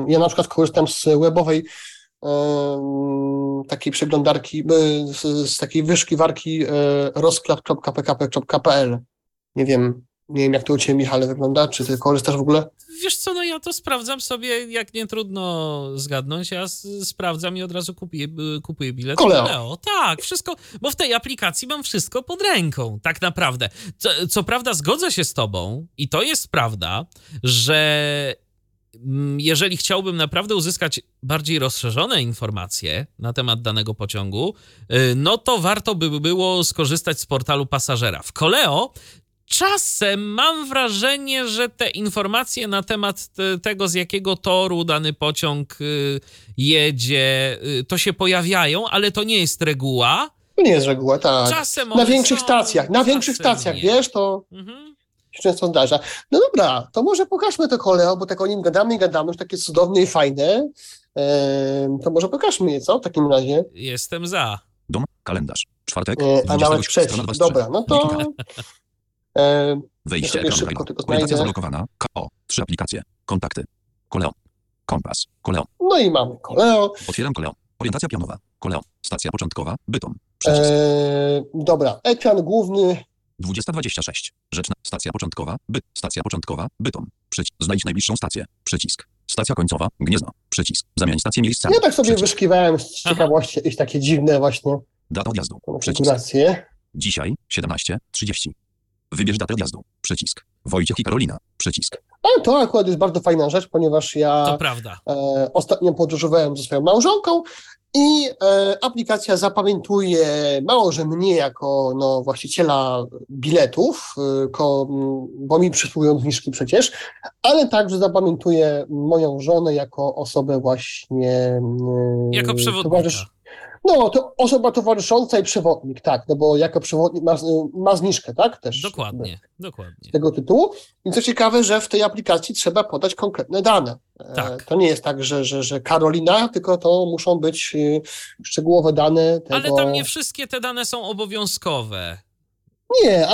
Ja na przykład korzystam z webowej takiej przeglądarki, z takiej wyszukiwarki rozkład.pkp.pl. Nie wiem, jak to u ciebie, Michale, wygląda. Czy ty korzystasz w ogóle? Wiesz co, no ja to sprawdzam sobie, jak nie trudno zgadnąć, ja sprawdzam i od razu kupuję bilet. Koleo. Tak, wszystko, bo w tej aplikacji mam wszystko pod ręką, tak naprawdę. Co prawda zgodzę się z tobą i to jest prawda, że jeżeli chciałbym naprawdę uzyskać bardziej rozszerzone informacje na temat danego pociągu, no to warto by było skorzystać z portalu pasażera. W Koleo czasem mam wrażenie, że te informacje na temat tego, z jakiego toru dany pociąg jedzie, to się pojawiają, ale to nie jest reguła. To nie jest reguła, tak. Czasem na większych stacjach, nie. Wiesz, to się często zdarza. No dobra, to może pokażmy to Koleo, bo tak o nim gadamy, już takie cudowne i fajne. To może pokażmy je, co? W takim razie. Jestem za. Dom, kalendarz, czwartek, a nawet trzeci. Dobra, no to... Wejście, ja szybko tylko orientacja znajdę. zablokowana, KO, 3 aplikacje, kontakty, Koleo, kompas, Koleo. No i mamy Koleo. Otwieram Koleo, orientacja pionowa, Koleo, stacja początkowa, Bytom, przycisk. Dobra, ekran główny. 20:26, rzeczna, stacja początkowa, Bytom, przycisk, znajdź najbliższą stację, przycisk. Stacja końcowa, Gniezno, przycisk, zamień stację miejscami. Ja tak sobie wyszukiwałem z ciekawości jakieś takie dziwne właśnie Data odjazdu, przycisk. konfiguracje. Dzisiaj, 17:30. Wybierz datę odjazdu, przycisk. Wojciech i Karolina, przycisk. Ale to akurat jest bardzo fajna rzecz, ponieważ ja To prawda. Ostatnio podróżowałem ze swoją małżonką i aplikacja zapamiętuje mało, że mnie jako właściciela biletów, bo mi przysługują zniżki przecież, ale także zapamiętuje moją żonę jako osobę właśnie... Jako przewodnika. No, to osoba towarzysząca i przewodnik, tak, no bo jako przewodnik ma zniżkę, tak, też. Dokładnie. Z tego tytułu. I co ciekawe, że w tej aplikacji trzeba podać konkretne dane. Tak. To nie jest tak, że Karolina, tylko to muszą być szczegółowe dane tego... Ale tam nie wszystkie te dane są obowiązkowe. Nie,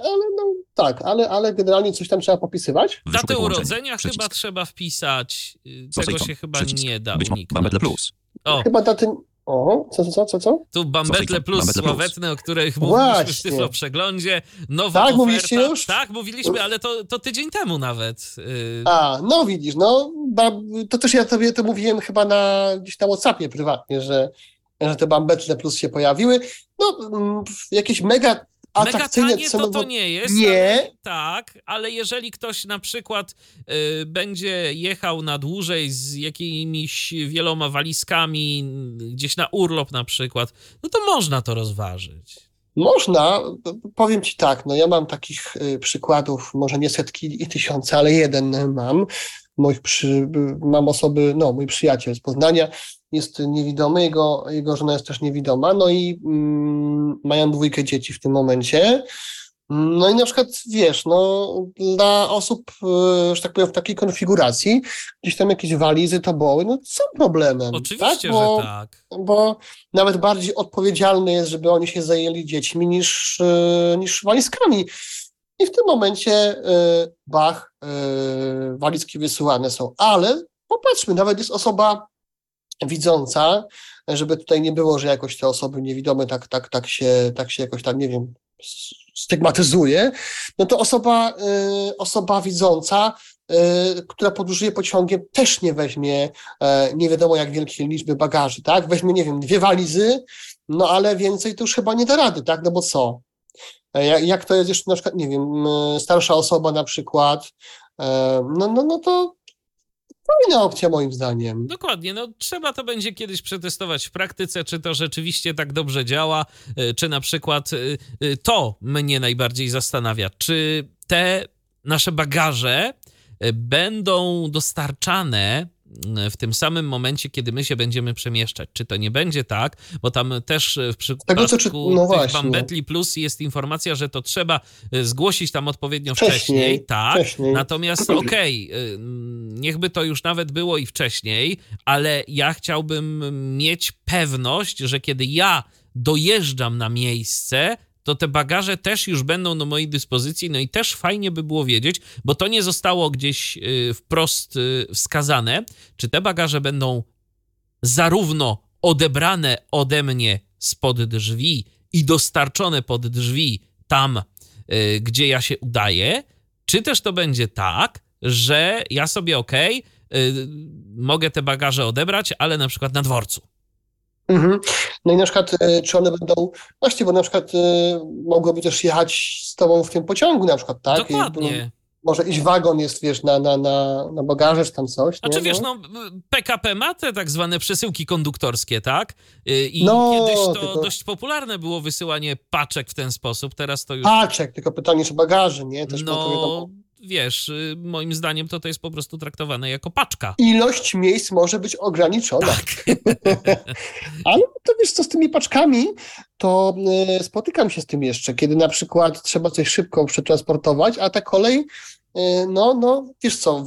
ale generalnie coś tam trzeba popisywać. Datę urodzenia chyba trzeba wpisać, tego się chyba nie da uniknąć. Bambetle Plus. Chyba daty... Co? Tu Bambetle Plus sławetne, o których mówiliśmy w Tyflo Przeglądzie. Nowa tak, oferta. mówiliście już? Tak, mówiliśmy, ale to tydzień temu nawet. No widzisz, to też ja tobie to mówiłem chyba gdzieś na WhatsAppie prywatnie, że te Bambetle Plus się pojawiły. Jakieś mega atrakcyjne tanie to nie jest. Nie. Ale jeżeli ktoś na przykład będzie jechał na dłużej z jakimiś wieloma walizkami, gdzieś na urlop na przykład, no to można to rozważyć. Można, powiem ci tak, ja mam takich przykładów, może nie setki i tysiące, ale jeden mam. Mam osoby, mój przyjaciel z Poznania jest niewidomy, jego żona jest też niewidoma, i mają 2 dzieci w tym momencie. No i na przykład, wiesz, dla osób, że tak powiem, w takiej konfiguracji, gdzieś tam jakieś walizy, toboły, są problemem. Oczywiście, tak? że tak. Bo nawet bardziej odpowiedzialne jest, żeby oni się zajęli dziećmi niż walizkami. I w tym momencie, walizki wysyłane są. Ale popatrzmy, nawet jest osoba widząca, żeby tutaj nie było, że jakoś te osoby niewidome tak się jakoś tam, nie wiem, stygmatyzuje, to osoba widząca, która podróżuje pociągiem, też nie weźmie nie wiadomo jak wielkiej liczby bagaży, tak? Weźmie, nie wiem, 2 walizy, ale więcej to już chyba nie da rady, tak? No bo co? Jak to jest jeszcze na przykład, nie wiem, starsza osoba na przykład, to fajna opcja moim zdaniem. Dokładnie, trzeba to będzie kiedyś przetestować w praktyce, czy to rzeczywiście tak dobrze działa, czy na przykład to mnie najbardziej zastanawia, czy te nasze bagaże będą dostarczane w tym samym momencie, kiedy my się będziemy przemieszczać. Czy to nie będzie tak, bo tam też w przypadku tych Bambetli Plus jest informacja, że to trzeba zgłosić tam odpowiednio wcześniej. Tak, wcześniej. Natomiast niechby to już nawet było i wcześniej, ale ja chciałbym mieć pewność, że kiedy ja dojeżdżam na miejsce, to te bagaże też już będą do mojej dyspozycji, no i też fajnie by było wiedzieć, bo to nie zostało gdzieś wprost wskazane, czy te bagaże będą zarówno odebrane ode mnie spod drzwi i dostarczone pod drzwi tam, gdzie ja się udaję, czy też to będzie tak, że ja sobie mogę te bagaże odebrać, ale na przykład na dworcu. Mhm. No i na przykład, czy one będą, właśnie, bo na przykład mogłoby też jechać z tobą w tym pociągu na przykład, tak? Dokładnie. Może iść wagon jest, wiesz, na bagaże czy tam coś, Znaczy, nie? wiesz, PKP ma te tak zwane przesyłki konduktorskie, tak? I No, kiedyś to tylko- dość popularne było wysyłanie paczek w ten sposób, teraz to już... Paczek, tylko pytanie, czy bagaże, nie? Też bo to wiadomo, wiesz, moim zdaniem to jest po prostu traktowane jako paczka. ilość miejsc może być ograniczona. Tak. Ale to wiesz co, z tymi paczkami, to spotykam się z tym jeszcze, kiedy na przykład trzeba coś szybko przetransportować, a ta kolej, wiesz co,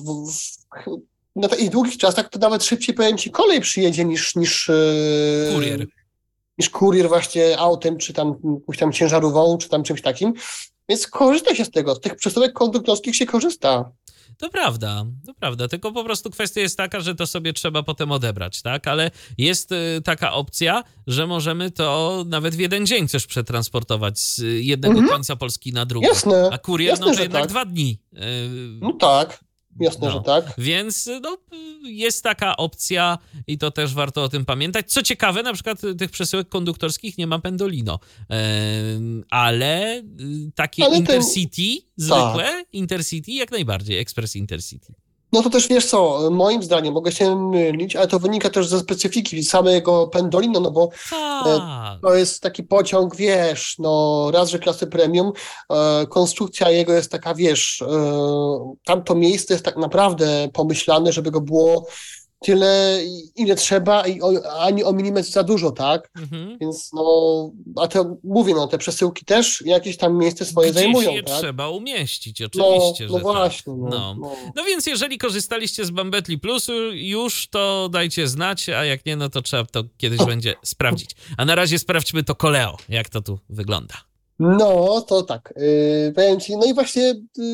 na takich długich czasach to nawet szybciej, powiem ci, kolej przyjedzie niż Kurier. niż kurier właśnie autem, czy tam jakąś tam ciężarówką, czy tam czymś takim. Więc korzysta się z tego, z tych przesyłek konduktorskich się korzysta. To prawda, tylko po prostu kwestia jest taka, że to sobie trzeba potem odebrać, tak? Ale jest taka opcja, że możemy to nawet w jeden dzień coś przetransportować z jednego końca Polski na drugi. Jasne, A kurier, jasne, to że jednak tak. 2 dni. No tak, jasne, że tak. Więc jest taka opcja i to też warto o tym pamiętać. Co ciekawe, na przykład tych przesyłek konduktorskich nie ma Pendolino, ale takie Intercity zwykłe, Intercity jak najbardziej, Express Intercity. No to też wiesz co, moim zdaniem, mogę się mylić, ale to wynika też ze specyfiki samego Pendolino, no bo Tak. to jest taki pociąg, wiesz, raz, że klasy premium, konstrukcja jego jest taka, wiesz, tamto miejsce jest tak naprawdę pomyślane, żeby go było tyle, ile trzeba, ani o milimetr za dużo, tak? Mhm. Więc a to mówię, te przesyłki też jakieś tam miejsce swoje Gdzieś zajmują, je tak? trzeba umieścić, oczywiście, że właśnie. tak. No więc jeżeli korzystaliście z Bambetli Plusu już, to dajcie znać, a jak nie, no to trzeba to kiedyś będzie sprawdzić. A na razie sprawdźmy to Koleo, jak to tu wygląda. No, to tak. Powiem ci, no i właśnie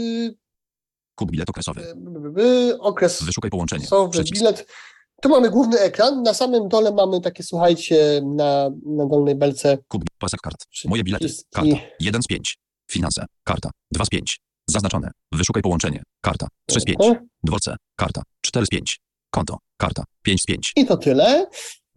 Kup bilet okresowy. okres Wyszukaj połączenie. okresowy, Przycisk. bilet. Tu mamy główny ekran, na samym dole mamy takie, słuchajcie, na dolnej belce Kup pasek kart. Moje bilety. przyciski. Karta. 1 z 5. Finanse. Karta. 2 z 5. Zaznaczone. Wyszukaj połączenie. Karta. 3 z 5. Dworce. Karta. 4 z 5. Konto. Karta. 5 z 5. I to tyle.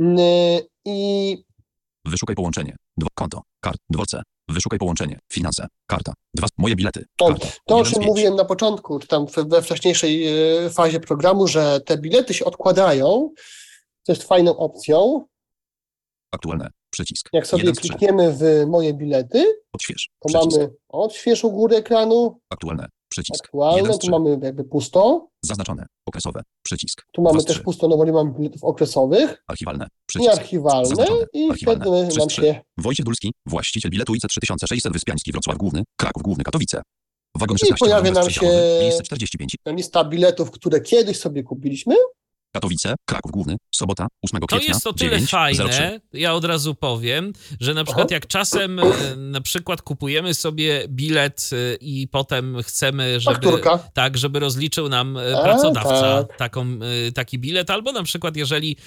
I Wyszukaj połączenie. Konto. Kart. Dworce. Wyszukaj połączenie. Finanse. Karta. 2. Moje bilety. Karta. to, o 1 z czym 5. mówiłem na początku, czy tam we wcześniejszej fazie programu, że te bilety się odkładają, to jest fajną opcją. Aktualne. Przycisk. Jak sobie 1 z 3. klikniemy w moje bilety, Odśwież. to Przycisk. mamy odśwież u góry ekranu, Aktualne. Przycisk. aktualne, 1 z tu 3. mamy jakby pusto, Zaznaczone. Okresowe. Przycisk. tu 2 mamy z też 3. pusto, no bo nie mamy biletów okresowych, Archiwalne. i Przycisk. archiwalne, Zaznaczone. i Archiwalne. wtedy 3 nam z 3. się... Wojciech Dulski, właściciel biletu IC 3600 Wyspiański Wrocław Główny, Kraków Główny Katowice. Wagon I 16, pojawia numer nam przejściowy, się miejsce 45, lista biletów, które kiedyś sobie kupiliśmy. Katowice, Kraków Główny, sobota, 8 To kwietnia, jest o tyle 9, fajne, 03. ja od razu powiem, że na przykład jak czasem na przykład kupujemy sobie bilet i potem chcemy, Fakturka. żeby rozliczył nam pracodawca tak. taki bilet, albo na przykład jeżeli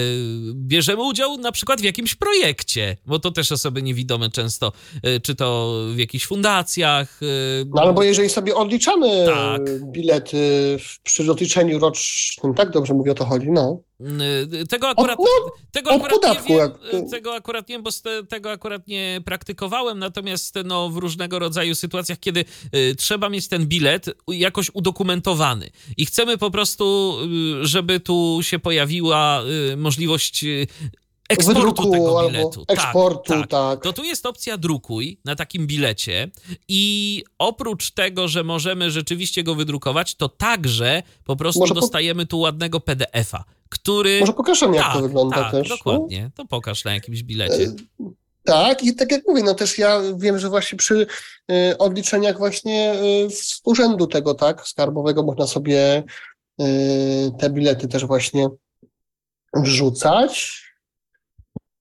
bierzemy udział na przykład w jakimś projekcie, bo to też osoby niewidome często, czy to w jakichś fundacjach. No albo jeżeli sobie odliczamy Tak. bilety przy rozliczeniu rocznym, tak dobrze mówię, o to chodzi, no. Tego akurat, tego od akurat podatku, nie wiem, jak- tego akurat nie, bo tego akurat nie praktykowałem, natomiast w różnego rodzaju sytuacjach, kiedy trzeba mieć ten bilet jakoś udokumentowany i chcemy po prostu, żeby tu się pojawiła możliwość eksportu Wydruku tego albo biletu. eksportu, tak. To tu jest opcja drukuj na takim bilecie i oprócz tego, że możemy rzeczywiście go wydrukować, to także po prostu Może dostajemy tu ładnego PDF-a, który... Może pokażemy, jak to wygląda też. dokładnie. To pokaż na jakimś bilecie. Tak, i tak jak mówię, no też ja wiem, że właśnie przy odliczeniach właśnie z urzędu tego, tak, skarbowego można sobie te bilety też właśnie wrzucać.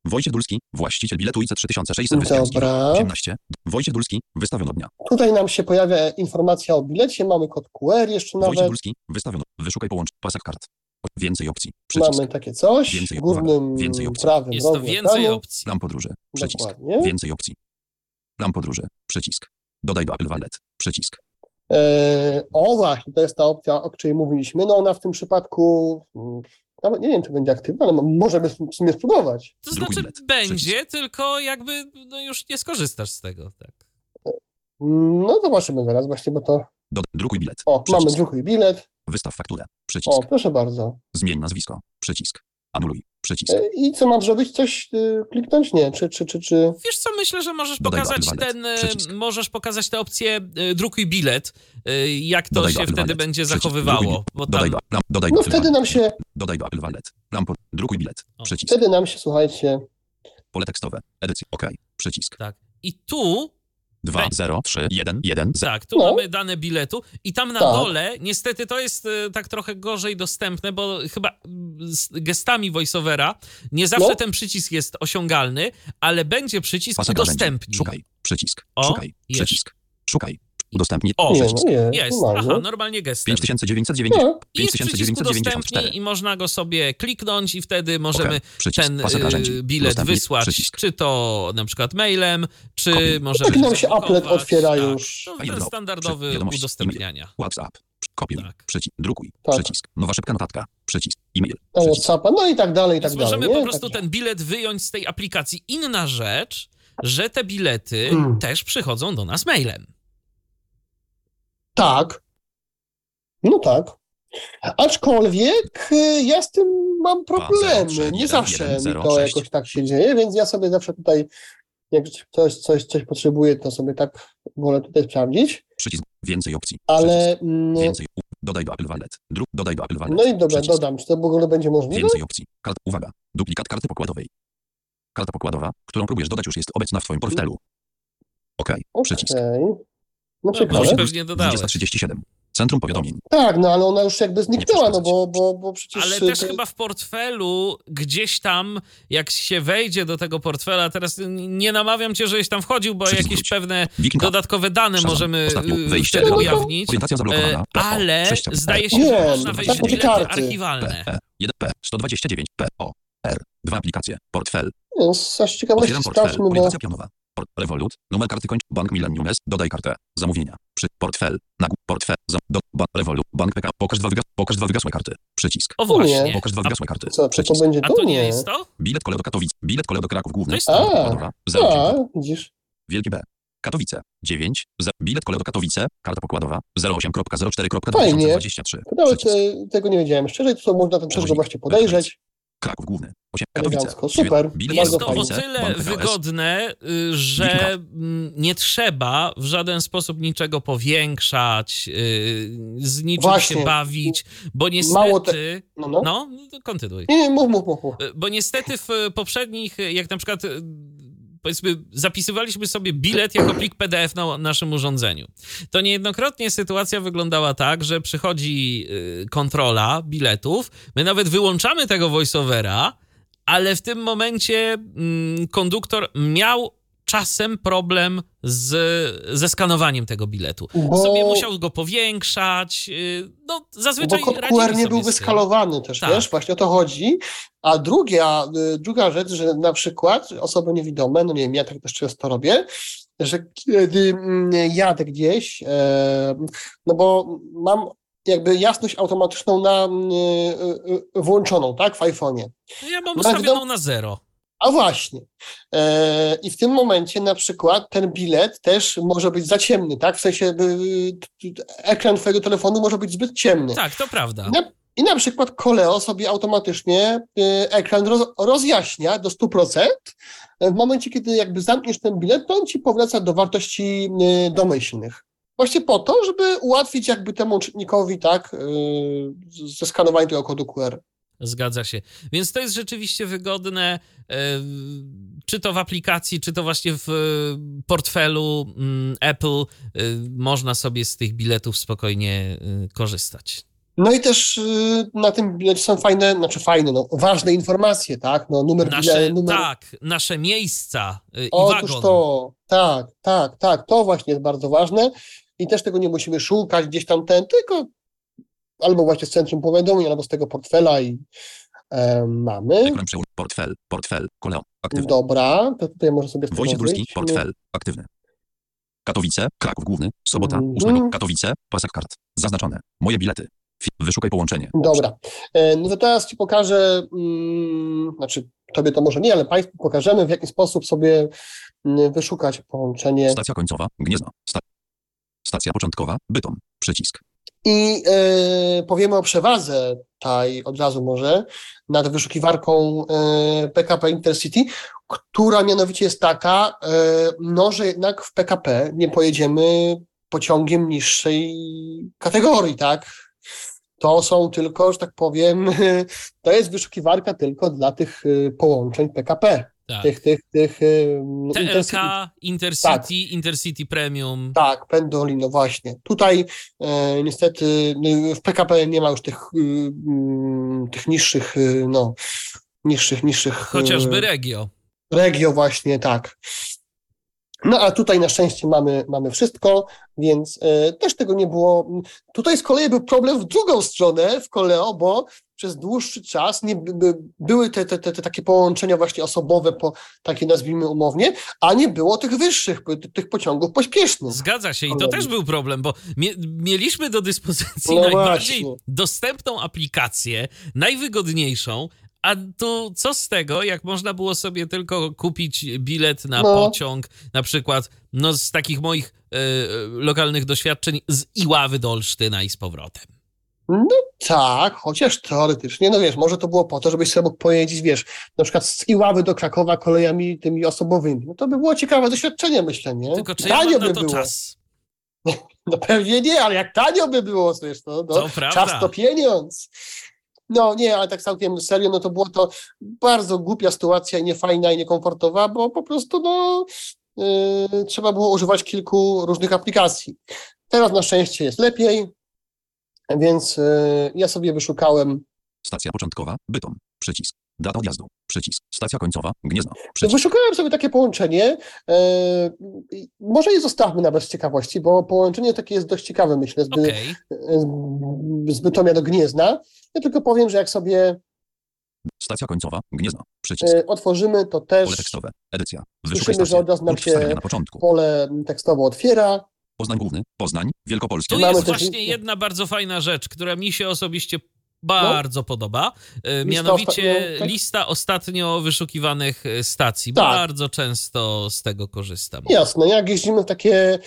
Wojciech Dulski, właściciel biletu IC 3600 Wyspiański. Dobra. 18. Wojciech Dulski, wystawiono dnia. Tutaj nam się pojawia informacja o bilecie, mamy kod QR jeszcze Wojciech nawet. Dulski, wystawiono. Wyszukaj połącz pasek kart. Więcej opcji. Przycisk. Mamy takie coś, Więcej, w górnym więcej opcji. prawym Jest to rogu więcej ekranu. opcji. Plan podróży. Przycisk. Dokładnie. Więcej opcji. Plan podróży. Przycisk. Dodaj do Apple Wallet. Przycisk. O właśnie, to jest ta opcja, o której mówiliśmy. No ona w tym przypadku, nawet nie wiem, czy będzie aktywna, ale możemy w sumie spróbować. To Drugi znaczy bilet. będzie, Przycisk. tylko jakby już nie skorzystasz z tego. Tak. No zobaczymy zaraz właśnie, bo to... Drukuj bilet. O, mamy Przycisk. drugi bilet. Wystaw fakturę. Przycisk. O, proszę bardzo. Zmień nazwisko. Przycisk. Anuluj. Przycisk. I co mam zrobić? Coś kliknąć? Nie. Czy... Wiesz co, myślę, że możesz Dodaj do pokazać Apple Wallet. Przycisk. możesz pokazać tę opcję drukuj bilet, jak to Dodaj do się Apple wtedy Wallet. będzie Przycisk. zachowywało. Drukuj Bo Dodaj tam, do, dodaj do No Apple wtedy Wallet. nam się, Dodaj do Apple Wallet. Drukuj bilet. O. Przycisk. wtedy nam się, słuchajcie, Pole tekstowe. Edycja. OK. Przycisk. tak. I tu 2, 0, 3, 1, 1, 0. tak, tu No. mamy dane biletu i tam na Tak. dole, niestety to jest tak trochę gorzej dostępne, bo chyba z gestami voiceovera nie zawsze No. ten przycisk jest osiągalny, ale będzie przycisk Pasek narzędzi. udostępnij. Szukaj. Przycisk. O, Szukaj. jest. Przycisk. Szukaj. Udostępnij. O, nie, Przycisk. no jest, Jest, normalnie. aha, normalnie gestem. 5990. No, I jest przycisk 5994. udostępnij i można go sobie kliknąć i wtedy możemy OK. Przycisk. ten Pasek narzędzi. bilet Udostępnij. wysłać, Przycisk. czy to na przykład mailem, czy Kopiuj. możemy Tak nam się zablokować. applet otwiera Tak, już. To Airdrop. standardowy Wiadomości. udostępniania. WhatsApp. Kopiuj. Tak. Przycisk. Drukuj. Tak. Przycisk. Nowa szybka notatka. Przycisk. E-mail. na Przycisk. WhatsAppa, no i tak dalej, i tak Więc dalej. możemy nie? po prostu Także- ten bilet wyjąć z tej aplikacji. Inna rzecz, że te bilety też przychodzą do nas mailem. Tak. No tak. Aczkolwiek ja z tym mam problemy. 3, Nie 1, zawsze 1, mi 0, to 6. jakoś tak się dzieje, więc ja sobie zawsze tutaj, jak coś potrzebuję, to sobie tak wolę tutaj sprawdzić. Przycisk. Więcej opcji. Ale, Przycisk. Więcej. Dodaj do Apple Wallet. Dodaj do Apple Wallet. no i dobra, Przycisk. dodam. Czy to w ogóle będzie możliwe? Więcej opcji. Uwaga. Duplikat karty pokładowej. Karta pokładowa, którą próbujesz dodać, już jest obecna w Twoim portfelu. OK. Przycisk. Okej. No No, ciekawe. bo pewnie dodałeś. 20:37. Centrum powiadomień. Tak, no ale ona już jakby zniknęła, no przeszkadzać. bo przecież... Ale też chyba w portfelu, gdzieś tam, jak się wejdzie do tego portfela, teraz nie namawiam cię, żebyś tam wchodził, bo Przycisk jakieś wróć. pewne Wiking Up. dodatkowe dane Shazam. możemy Ostatnio. Wejście. wtedy No to- ujawnić. Orientacja zablokowana. Ale 6. zdaje się, Nie, że można no, wejść w takie bilety karty. archiwalne. PE 1P 129 PO R 2 aplikacje. Portfel. No, z ciekawości Otwieram portfel. sprawdźmy, bo... Orientacja pionowa. Revolut. Numer karty kończ. Bank Millennium S. Dodaj kartę. Zamówienia. Portfel. Portfel. Revolut. Bank PK. Pokaż dwa wygasłe karty. Przycisk. O właśnie. Pokaż dwa wygasłe karty. Co, to Przycisk. będzie A to? to nie jest to? Bilet kole do Katowic. Bilet kole do Kraków Główny. To jest Karta to. pokładowa. A, 09. widzisz. Wielkie B. Katowice. 9. Bilet kole do Katowice. Karta pokładowa. 08.04.2023. Fajnie. To nawet Przycisk. tego nie wiedziałem szczerze, to można ten przeszło właśnie podejrzeć. Kraków Główny. 8. Katowice. Elegancko, super. Bilet Jest Bardzo to o Katowice, tyle Bank PKS. wygodne, że nie trzeba w żaden sposób niczego powiększać, z niczym Właśnie. się bawić, bo Mało niestety... No. No, to kontynuuj. Nie, mów. Bo niestety w poprzednich, jak na przykład powiedzmy zapisywaliśmy sobie bilet jako plik PDF na naszym urządzeniu, to niejednokrotnie sytuacja wyglądała tak, że przychodzi kontrola biletów, my nawet wyłączamy tego voiceovera, ale w tym momencie konduktor miał czasem problem ze skanowaniem tego biletu. Bo- Sobie musiał go powiększać, no Bo zazwyczaj kod radzili QR nie sobie byłby z tym. skalowany też, Tak. wiesz, właśnie o to chodzi. A druga rzecz, że na przykład osoby niewidome, no nie wiem, ja tak też często robię, że kiedy jadę gdzieś, no bo mam jakby jasność automatyczną włączoną, tak, w iPhone'ie. Ja mam No, ustawioną na 0. A właśnie. I w tym momencie na przykład ten bilet też może być za ciemny, tak? W sensie ekran twojego telefonu może być zbyt ciemny. Tak, to prawda. I na przykład Koleo sobie automatycznie ekran rozjaśnia do 100%. W momencie, kiedy jakby zamkniesz ten bilet, to on ci powraca do wartości domyślnych. Właśnie po to, żeby ułatwić jakby temu czytnikowi, tak, zeskanowanie tego kodu QR. Zgadza się. Więc to jest rzeczywiście wygodne, czy to w aplikacji, czy to właśnie w portfelu Apple można sobie z tych biletów spokojnie korzystać. No i też na tym bilecie są fajne, no, ważne informacje, tak? No, numer. Tak, nasze miejsca i Otóż wagon. to, tak, to właśnie jest bardzo ważne i też tego nie musimy szukać gdzieś tam tylko albo właśnie z centrum powiadomień, albo z tego portfela i mamy. Ekran portfel, koleo, aktywny. Dobra, to tutaj może sobie z tego Wojciech Górski, wyjść. portfel, aktywny. Katowice, Kraków Główny, sobota, Mhm. 8. Katowice, pasek kart, zaznaczone. Moje bilety. Wyszukaj połączenie. Dobra, no to teraz Ci pokażę, znaczy Tobie to może nie, ale Państwu pokażemy, w jaki sposób sobie wyszukać połączenie. Stacja końcowa, Gniezno. Stacja początkowa, Bytom, przycisk. I powiemy o przewadze tej od razu może nad wyszukiwarką PKP Intercity, która mianowicie jest taka, no, że jednak w PKP nie pojedziemy pociągiem niższej kategorii, tak? To są tylko, że tak powiem, to jest wyszukiwarka tylko dla tych połączeń PKP. Tak. Tych TLK, Intercity, Tak. Intercity Premium. Tak, Pendoli, no właśnie. Tutaj niestety w PKP nie ma już tych niższych, no, niższych. Chociażby Regio. Regio właśnie, tak. No a tutaj na szczęście mamy wszystko, więc też tego nie było. Tutaj z kolei był problem w drugą stronę, w Koleo, bo przez dłuższy czas były te takie połączenia właśnie osobowe, takie nazwijmy umownie, a nie było tych wyższych, tych pociągów pośpiesznych. Zgadza się i to też był problem, bo mieliśmy do dyspozycji No najbardziej właśnie. dostępną aplikację, najwygodniejszą, a tu co z tego, jak można było sobie tylko kupić bilet na pociąg, na przykład z takich moich lokalnych doświadczeń z Iławy do Olsztyna i z powrotem. No tak, chociaż teoretycznie, no wiesz, może to było po to, żebyś sobie mógł pojeździć, wiesz, na przykład z Iławy do Krakowa kolejami tymi osobowymi. No to by było ciekawe doświadczenie, myślę, nie? Tylko czy ja mam na to czas? No pewnie nie, ale jak tanio by było, wiesz, czas to pieniądz. No nie, ale tak całkiem serio, no to było to bardzo głupia sytuacja i niefajna i niekomfortowa, bo po prostu trzeba było używać kilku różnych aplikacji. Teraz na szczęście jest lepiej, więc ja sobie wyszukałem. Stacja początkowa, Bytom, przycisk. Data odjazdu, przycisk. Stacja końcowa, Gniezno, przycisk. Wyszukałem sobie takie połączenie, może je zostawmy nawet z ciekawości, bo połączenie takie jest dość ciekawe, myślę, z Bytomia do Gniezna. Ja tylko powiem, że jak sobie Stacja końcowa, Gniezno, przycisk. Otworzymy, to też Pole tekstowe, edycja. słyszymy, że od razu nam się na początku. pole tekstowe otwiera. Poznań Główny, Poznań, Wielkopolskie. Tu jest właśnie jedna bardzo fajna rzecz, która mi się osobiście bardzo podoba. Mianowicie lista ostatnio wyszukiwanych stacji. Tak. Bardzo często z tego korzystam. Jasne, jak jeździmy w takie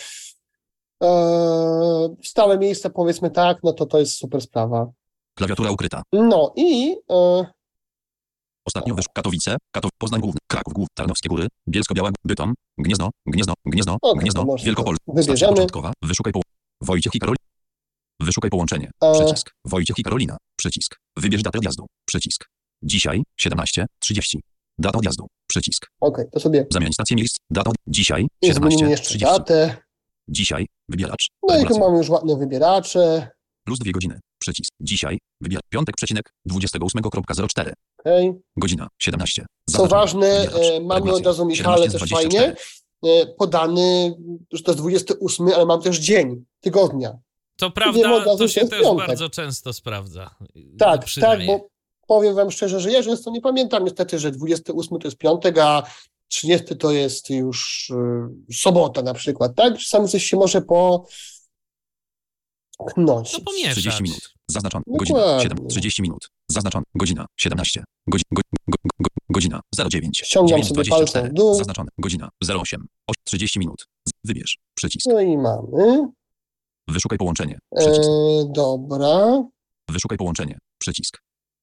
stałe miejsca, powiedzmy tak, no to jest super sprawa. Klawiatura ukryta. No i ostatnio Katowice, Poznań Główny, Kraków Główny, Tarnowskie Góry, Bielsko-Biała, Bytom, Gniezno, Wielkopolskie. Stacja początkowa, wyszukaj Wojciech i Karolina. Wyszukaj połączenie, przycisk. Wojciech i Karolina, przycisk. Wybierz datę odjazdu, przycisk. Dzisiaj, 17:30. Data odjazdu, przycisk. Okej, to sobie zamień stację miejsc, data dzisiaj, zmienimy jeszcze 17:30. datę. Dzisiaj, wybieracz. No i tu mamy już ładne wybieracze. Plus 2 godziny, przycisk. Dzisiaj, piątek, 28.04. Okay. Godzina, 17. Co ważne, mamy od razu, Michale, też fajnie podany, że to jest 28, ale mam też dzień tygodnia. To prawda, to się też bardzo często sprawdza. Tak, bo powiem wam szczerze, że ja często nie pamiętam niestety, że 28 to jest piątek, a 30 to jest już sobota na przykład, tak? Czasami coś się może poknąć. No pomieszać. 30 minut, zaznaczone, godzina, 30 minut, zaznaczone, godzina, 17, godzina, 09, ściągam sobie palcem w dół. Zaznaczone, godzina, 08, 30 minut, wybierz, przycisk. No i mamy. Wyszukaj połączenie, przycisk. Dobra. Wyszukaj połączenie, przycisk.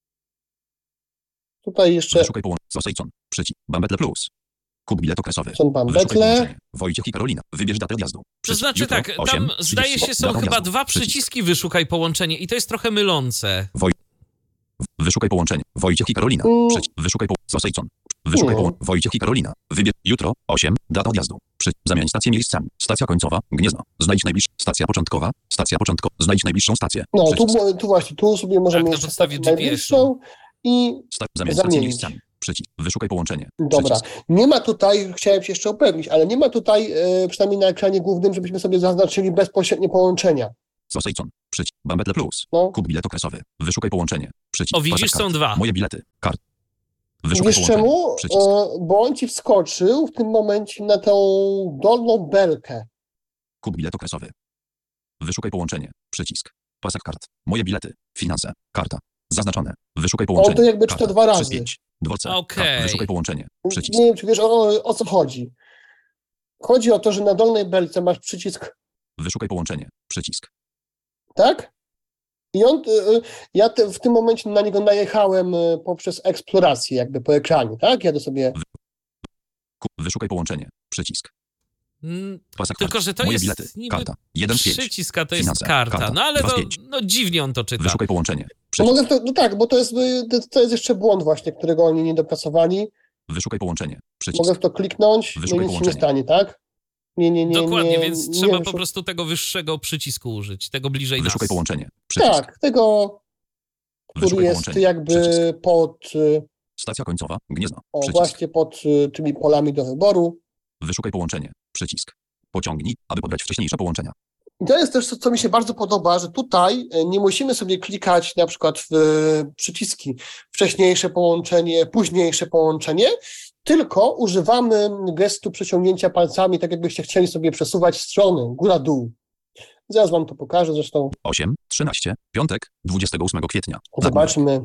Tutaj jeszcze... Wyszukaj połączenie, przycisk, Bambetle Plus. Kup bilet okresowy. Bambetle. Wojciech i Karolina. Wybierz datę odjazdu. To znaczy jutro, tak, 8, tam zdaje się są chyba dwa przyciski wyszukaj połączenie i to jest trochę mylące. Wyszukaj połączenie. Wojciech i Karolina. Wyszukaj połączenie. Wojciech i Karolina. Wybierz jutro, 8, data odjazdu. Zamień stację miejscami. Stacja końcowa. Gniezno. Znajdź najbliższą. Stacja początkowa. Stacja początkowa. Znajdź najbliższą stację. No, tu właśnie, tu sobie możemy na jeszcze podstawie stację najbliższą i Zamień stację zamienić. miejscami. Przycisk. Wyszukaj połączenie. Dobra. Przycisk. Nie ma tutaj, chciałem się jeszcze upewnić, ale nie ma tutaj, przynajmniej na ekranie głównym, żebyśmy sobie zaznaczyli bezpośrednie połączenia. Sosejcon. Przycisk. Bambetle Plus. No. Kup bilet okresowy. Wyszukaj połączenie. Przycisk. O, widzisz, Pasek są kart. dwa. Moje bilety. Kart. Wyszukaj Wiesz połączenie. czemu? Przycisk. Bo on ci wskoczył w tym momencie na tą dolną belkę. Kup bilet okresowy. Wyszukaj połączenie. Przycisk. Pasek kart. Moje bilety. Finanse. Karta. Zaznaczone. Wyszukaj połączenie. On to jakby Karta. czyta 2 razy. 3-5. Dworce. Okej. Kart. Wyszukaj połączenie. Przycisk. Nie wiem, czy wiesz o co chodzi. Chodzi o to, że na dolnej belce masz przycisk, Wyszukaj połączenie. Przycisk. tak? I on, w tym momencie na niego najechałem poprzez eksplorację, jakby po ekranie, tak? Jadę sobie. Wyszukaj połączenie. Przycisk. Pasek Tylko, kart. że to Moje jest bilety. niby Karta. 1-5. przycisk, a to jest Finanse. karta. Karta. No ale to 2-5. dziwnie on to czyta. Wyszukaj połączenie. No, Przycisk. mogę no tak, bo to jest jeszcze błąd właśnie, którego oni nie dopracowali. Wyszukaj połączenie. Przycisk. Mogę w to kliknąć, no Wyszukaj i nic się nie połączenie. stanie, tak? Nie. Dokładnie, więc trzeba nie, po prostu tego wyższego przycisku użyć, tego bliżej nas. Wyszukaj połączenie. Przycisk. Tak, tego, który Wyszukaj jest połączenie. jakby Przycisk. pod, Stacja końcowa. Gniezno. o Przycisk. właśnie pod tymi polami do wyboru. Wyszukaj połączenie. Przycisk. Pociągnij, aby pobrać wcześniejsze połączenia. I to jest też, co mi się bardzo podoba, że tutaj nie musimy sobie klikać na przykład w przyciski wcześniejsze połączenie, późniejsze połączenie, tylko używamy gestu przeciągnięcia palcami, tak jakbyście chcieli sobie przesuwać strony, góra-dół. Zaraz wam to pokażę, zresztą 8:13. Piątek. 28 kwietnia. zobaczmy.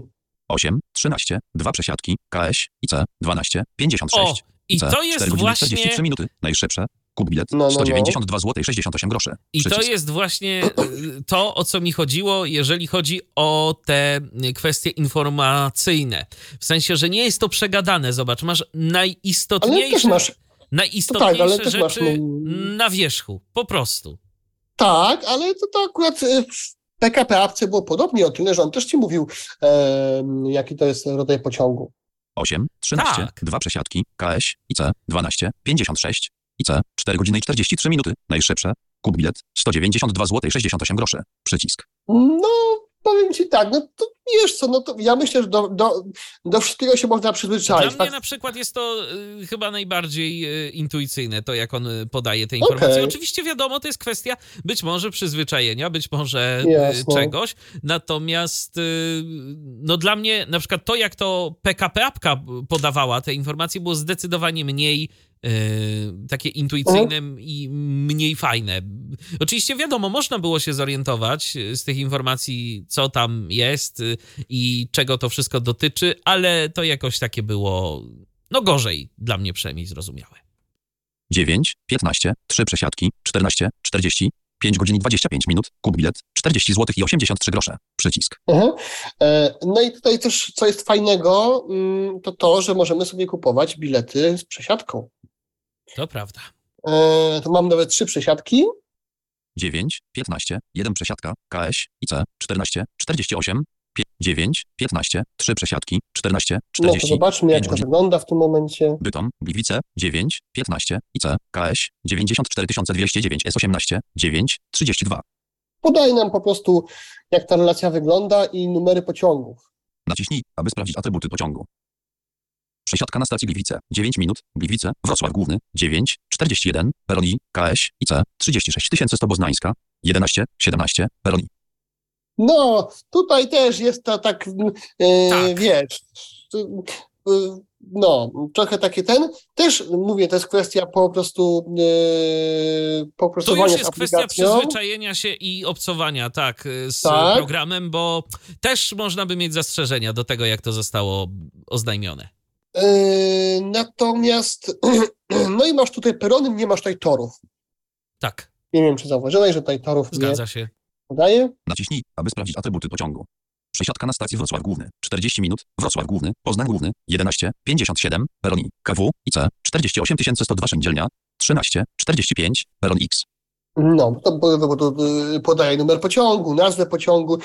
8:13. 2 przesiadki. KS. IC. 12:56. O, i IC. to jest 4 godziny właśnie 43 minuty. Najszybsze. Kup bilet. No. 192 zł 68 groszy. I to Przycisk. jest właśnie to, o co mi chodziło, jeżeli chodzi o te kwestie informacyjne. W sensie, że nie jest to przegadane. Zobacz, masz Ale też najistotniejsze, masz, najistotniejsze tak, ale też masz, rzeczy na wierzchu. Po prostu. tak, ale to akurat w PKP Apce było podobnie o tyle, że on też ci mówił, jaki to jest rodzaj pociągu. 8:13. Tak. 2 przesiadki. KS. IC. 12:56. IC. 4 godziny i 43 minuty. Najszybsze. Kup bilet. 192 zł 68 groszy. Przycisk. No, powiem ci tak, no to wiesz co, no to ja myślę, że do wszystkiego się można Dla przyzwyczaić. mnie na przykład jest to chyba najbardziej intuicyjne, to jak on podaje te informacje. Okej. Oczywiście wiadomo, to jest kwestia być może przyzwyczajenia, być może Jasne. czegoś, natomiast no dla mnie na przykład to, jak to PKP Apka podawała te informacje, było zdecydowanie mniej takie intuicyjne i mniej fajne. Oczywiście wiadomo, można było się zorientować z tych informacji, co tam jest i czego to wszystko dotyczy, ale to jakoś takie było, no gorzej, dla mnie przynajmniej zrozumiałe. 9:15. 3 przesiadki. 14:40. 5 godzin i 25 minut. Kup bilet. 40 zł i 83 grosze. Przycisk. No i tutaj też, co jest fajnego, to, że możemy sobie kupować bilety z przesiadką. To prawda. To mam nawet 3 przesiadki. 9:15. 1 przesiadka. KS. IC. 14:48. 9:15. 3 przesiadki. 14:40. No to zobaczmy, jak 5 to godzin. wygląda w tym momencie. Bytom. Gliwice. 9:15. IC. KS. 94 209 S18. 9:32. Podaje nam po prostu, jak ta relacja wygląda i numery pociągów. Naciśnij, aby sprawdzić atrybuty pociągu. Przesiadka na stacji Gliwice. 9 minut. Gliwice. Wrocław Główny. 9:41. Peroni. KS. IC. 36100 Boznańska. 11:17. Peroni. No, tutaj też jest to tak, Tak. wiesz, no, trochę takie też mówię, to jest kwestia po prostu To już poprostowania z jest kwestia aplikacją. przyzwyczajenia się i obcowania, z Tak. programem, bo też można by mieć zastrzeżenia do tego, jak to zostało oznajmione. Natomiast, no i masz tutaj perony, nie masz tutaj torów. Tak, Nie wiem, czy zauważyłeś, że tutaj torów nie zgadza się. podaje. Naciśnij, aby sprawdzić atrybuty pociągu. Przesiadka na stacji Wrocław Główny. 40 minut. Wrocław Główny. Poznań Główny. 11:57. Peroni. KW. IC. 48 102 Szędzielnia. 13:45. Peron X. No, to podaje numer pociągu, nazwę pociągu,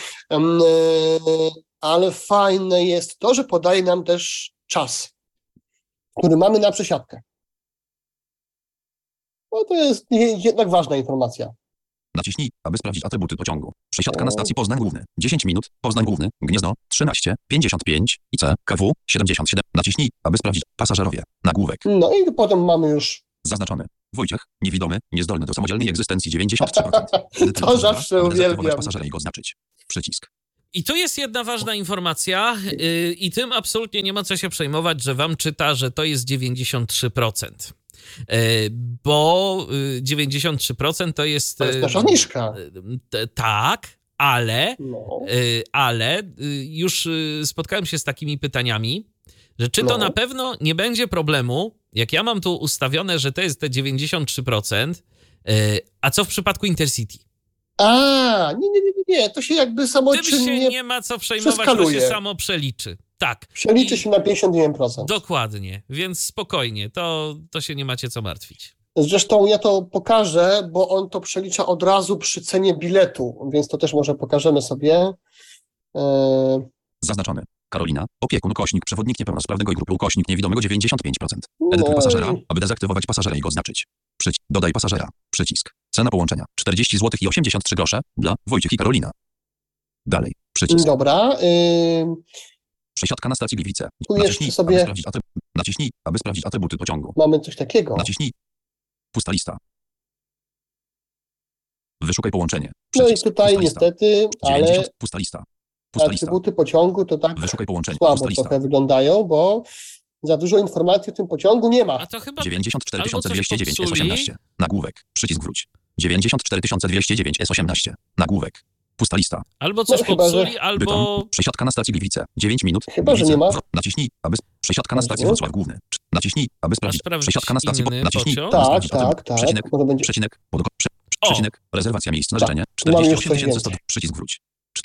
ale fajne jest to, że podaje nam też czas, który mamy na przesiadkę. No to jest jednak ważna informacja. Naciśnij, aby sprawdzić atrybuty pociągu. Przesiadka na stacji Poznań Główny. 10 minut. Poznań Główny. Gniezno. 13:55. IC. KW. 77. Naciśnij, aby sprawdzić pasażerowie. Nagłówek. No i potem mamy już... Zaznaczony. Wojciech. Niewidomy. Niezdolny do samodzielnej egzystencji 93%. To zawsze uwielbiam. Pasażera i go oznaczyć. Przycisk. I tu jest jedna ważna informacja i tym absolutnie nie ma co się przejmować, że wam czyta, że to jest 93%. Bo 93% to jest... To jest nasza zniżka. Tak, ale już spotkałem się z takimi pytaniami, że czy to na pewno nie będzie problemu, jak ja mam tu ustawione, że to jest te 93%, a co w przypadku Intercity? Nie, to się jakby samoczynnie Tym się nie ma co przejmować, to się samo przeliczy. Tak. Przeliczy się na 51%. Dokładnie, więc spokojnie, to się nie macie co martwić. Zresztą ja to pokażę, bo on to przelicza od razu przy cenie biletu, więc to też może pokażemy sobie. Zaznaczony. Karolina, opiekun, przewodnik niepełnosprawnego i grupy niewidomego 95%. Edytuj pasażera, aby dezaktywować pasażera i go oznaczyć. Dodaj pasażera. Przycisk. Cena połączenia 40 zł i 83 grosze dla Wojciech i Karolina. Dalej. Przycisk. Dobra. Przesiadka na stacji Gliwice. Naciśnij, aby sprawdzić atrybuty pociągu. Mamy coś takiego. Naciśnij. Pusta lista. Wyszukaj połączenie. Przycisk. No i tutaj niestety, ale pusta lista. Atrybuty pociągu to tak Wyszukaj połączenie. Słabo trochę wyglądają, bo za dużo informacji w tym pociągu nie ma. A to chyba 94 209 S18. Nagłówek. Przycisk wróć. 94 209 S18. Nagłówek. Pusta lista. Albo coś popsuli, albo... Bytom. Przesiadka na stacji Gliwice. 9 minut. Chyba, że nie ma. Naciśnij, aby... Przesiadka na stacji Wrocław Główny. Naciśnij, aby sprawdzić. Przesiadka na stacji... Naciśnij. Tak. Przecinek. Przecinek. Rezerwacja miejsc na życzenie. 48 100. Przycisk wróć.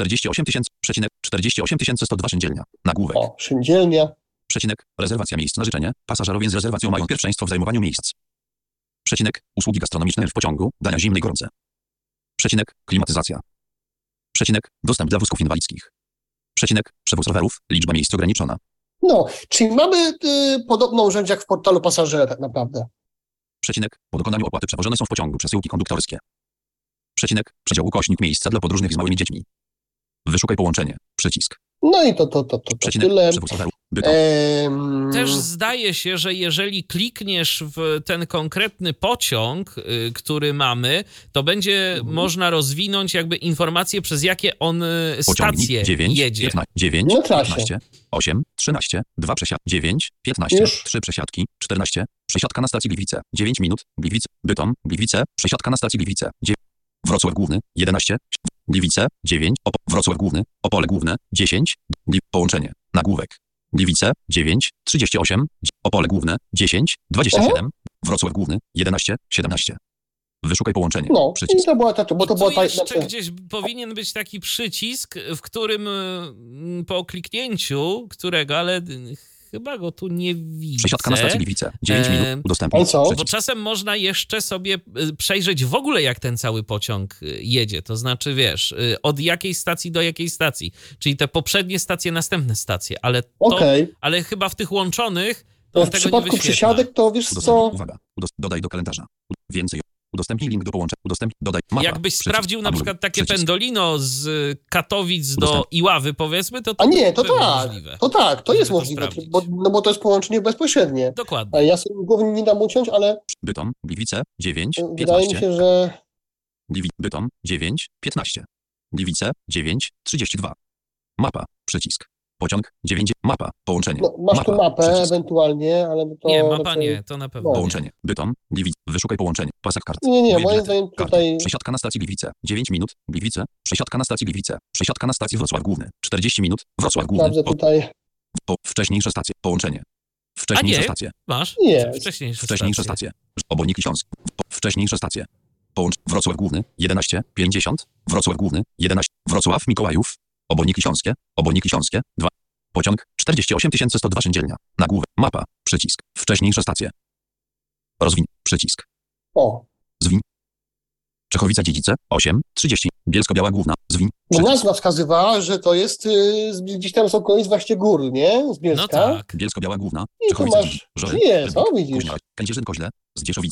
48 102 Szyndzielnia. Nagłówek. Szyndzielnia. Przecinek. Rezerwacja miejsc na życzenie. Pasażerowie z rezerwacją mają pierwszeństwo w zajmowaniu miejsc. Przecinek. Usługi gastronomiczne w pociągu. Dania zimne i gorące. Przecinek. Klimatyzacja. Przecinek. Dostęp dla wózków inwalidzkich. Przecinek. Przewóz rowerów. Liczba miejsc ograniczona. No, czyli mamy podobną rzecz jak w portalu pasażera tak naprawdę. Przecinek. Po dokonaniu opłaty przewożone są w pociągu przesyłki konduktorskie. Przecinek. Przedział miejsca dla podróżnych z małymi dziećmi. Wyszukaj połączenie. Przycisk. No i to przecinek, tyle. Też zdaje się, że jeżeli klikniesz w ten konkretny pociąg, który mamy, to będzie można rozwinąć jakby informacje, przez jakie on stacje 9, jedzie. 9, 15, 8, 13, 2 przesiadki, 9, 15, 3 przesiadki, 14, przesiadka na stacji Gliwice, 9 minut, Gliwice, Bytom, Gliwice, przesiadka na stacji Gliwice, 9, Wrocław Główny, 11, Gliwice, 9, Wrocław Główny, Opole Główne, 10, połączenie, nagłówek. Gliwice, 9, 38, Opole Główne, 10, 27, Wrocław Główny, 11, 17. Wyszukaj połączenie. No, przycisk. I to była bo to było jeszcze gdzieś powinien być taki przycisk, w którym po kliknięciu którego, ale chyba go tu nie widzę. Przesiadka na stacji Gliwice. 9 minut. Udostępnij. Bo czasem można jeszcze sobie przejrzeć w ogóle, jak ten cały pociąg jedzie. To znaczy, wiesz, od jakiej stacji do jakiej stacji. Czyli te poprzednie stacje, następne stacje. Ale ale chyba w tych łączonych to w przypadku przesiadek to wiesz co... Uwaga. Dodaj do kalendarza. Więcej. Udostępnij link do połączenia. Dodaj mapa. Jakbyś sprawdził na przykład takie pendolino z Katowic do Iławy, powiedzmy, to nie, to tak. Możliwe. To jest możliwe, bo to jest połączenie bezpośrednie. Dokładnie. A ja sobie głowy nie dam uciąć, ale... Bytom, Gliwice, 9, 15. Wydaje mi się, że... Bytom, 9, 15. Gliwice, 9, 32. Mapa, przycisk. Pociąg, 9, mapa, połączenie. No, masz tu mapę przycisk. Ewentualnie, ale to... Nie, mapa nie, to na pewno. Połączenie. Bytom, Gliwice, wyszukaj połączenie. Pasek kart. Nie, moim zdaniem tutaj... Przesiadka na stacji Gliwice, 9 minut, Gliwice, przesiadka na stacji Gliwice, przesiadka na stacji Wrocław Główny, 40 minut, Wrocław Główny. Sprawdzę tutaj... Wcześniejsze stacje, połączenie. Wcześniejsze stacje. Masz? Nie. Wcześniejsze stacje. Obwodniki Śląsk. Wcześniejsze stacje. Wrocław Główny, 11, 50, Wrocław Główny, 11, Wrocław Mikołajów, Obwodniki Śląskie, 2. Pociąg 48 102 Szyndzielnia. Nagłówek. Mapa. Przycisk. Wcześniejsze stacje. Rozwiń. Przycisk. Zwiń. Czechowice-Dziedzice. 8. 30. Bielsko-Biała Główna. Zwiń. Nazwa wskazywała, że to jest gdzieś tam z okolic właśnie gór, nie? Z Bielska. No tak. Bielsko-Biała Główna. I tu masz... Jest, widzisz. Kędzierzyn-Koźle. Zdzieszowice.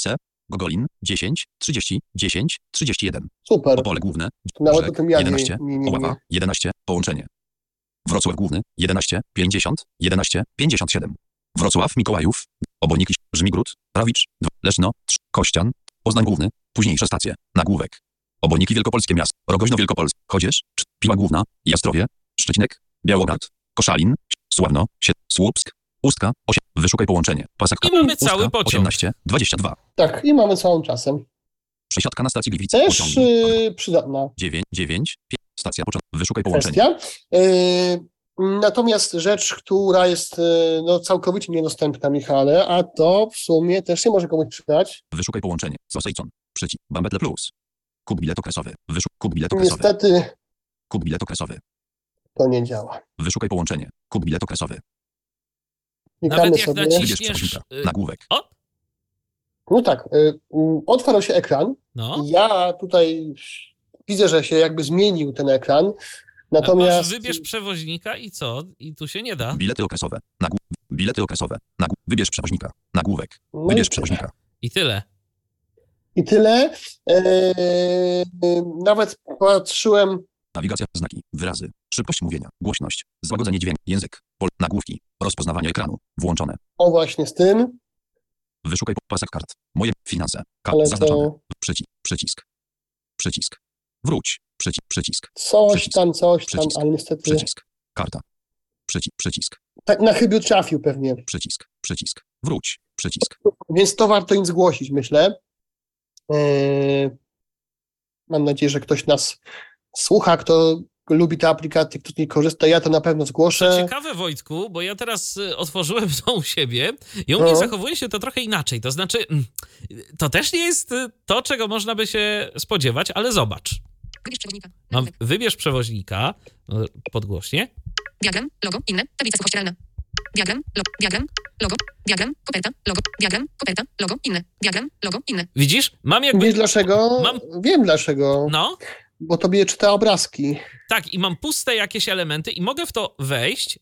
Gogolin 10, 30, 10, 31. Super. Opole Główne Nawet Brzeg, o tym ja 11, nie. Oława 11, Połączenie. Wrocław Główny 11, 50, 11, 57. Wrocław Mikołajów, Obojniki, Żmigród, Rawicz, Leszno, Kościan, Poznań Główny, późniejsze stacje, Nagłówek. Obojniki Wielkopolskie Miast, Rogoźno Wielkopolskie, Chodzież, Piła Główna, Jastrowie, Szczecinek, Białograd, Koszalin, Sławno, Słupsk, Ustka, 8. Wyszukaj połączenie. Pasek I mamy cały pociąg. 18, 22. Tak, i mamy całym czasem. Przesiadka na stacji Gliwice. Też przydatna 9, 9, 5. Stacja początek. Wyszukaj połączenie. kwestia. Natomiast rzecz, która jest no, całkowicie niedostępna, Michale, a to w sumie też się może komuś przydać. Wyszukaj połączenie. Sosejcon. Przycisk. Bambetle Plus. Kup bilet okresowy. Kup bilet okresowy. Niestety Kup bilet okresowy. to nie działa. Wyszukaj połączenie. Kup bilet okresowy. Klikamy Nawet jak sobie. Wybierz naciśniesz... przewoźnika. Nagłówek. O, No tak, otwarł się ekran. no. Ja tutaj widzę, że się jakby zmienił ten ekran. Masz Natomiast wybierz przewoźnika i co? I tu się nie da. Bilety okresowe. Bilety okresowe. Wybierz przewoźnika. Nagłówek. no Wybierz i, przewoźnika. I tyle. i tyle. Nawet patrzyłem. Nawigacja. Znaki. Wyrazy. Szybkość mówienia. Głośność. Złagodzenie dźwięku. Język. Nagłówki. Rozpoznawanie ekranu. Włączone. O właśnie z tym, Wyszukaj pasek kart. Moje finanse. ale Zaznaczone. to Przycisk. Przycisk. Wróć. Przycisk. coś tam, Przycisk. ale niestety Przycisk. Karta. Przycisk. tak na chybił trafił pewnie. Przycisk. Wróć. Przycisk. Więc to warto im zgłosić, myślę. Mam nadzieję, że ktoś nas słucha, kto lubi te aplikacje, kto z niej korzysta. Ja to na pewno Co zgłoszę. ciekawe, Wojtku, bo ja teraz otworzyłem to u siebie i u mnie zachowuje się to trochę inaczej. To znaczy, to też nie jest to, czego można by się spodziewać, ale zobacz. Wybierz przewoźnika. Mam wybierz przewoźnika, podgłośnie. Diagram, logo, inne, tablica suchościeralna. Diagram, koperta, logo, inne. Diagram, logo, inne. Widzisz? Mam jakby... Wiesz dlaczego? Wiem dlaczego. No, Bo tobie czyta obrazki. tak, i mam puste jakieś elementy i mogę w to wejść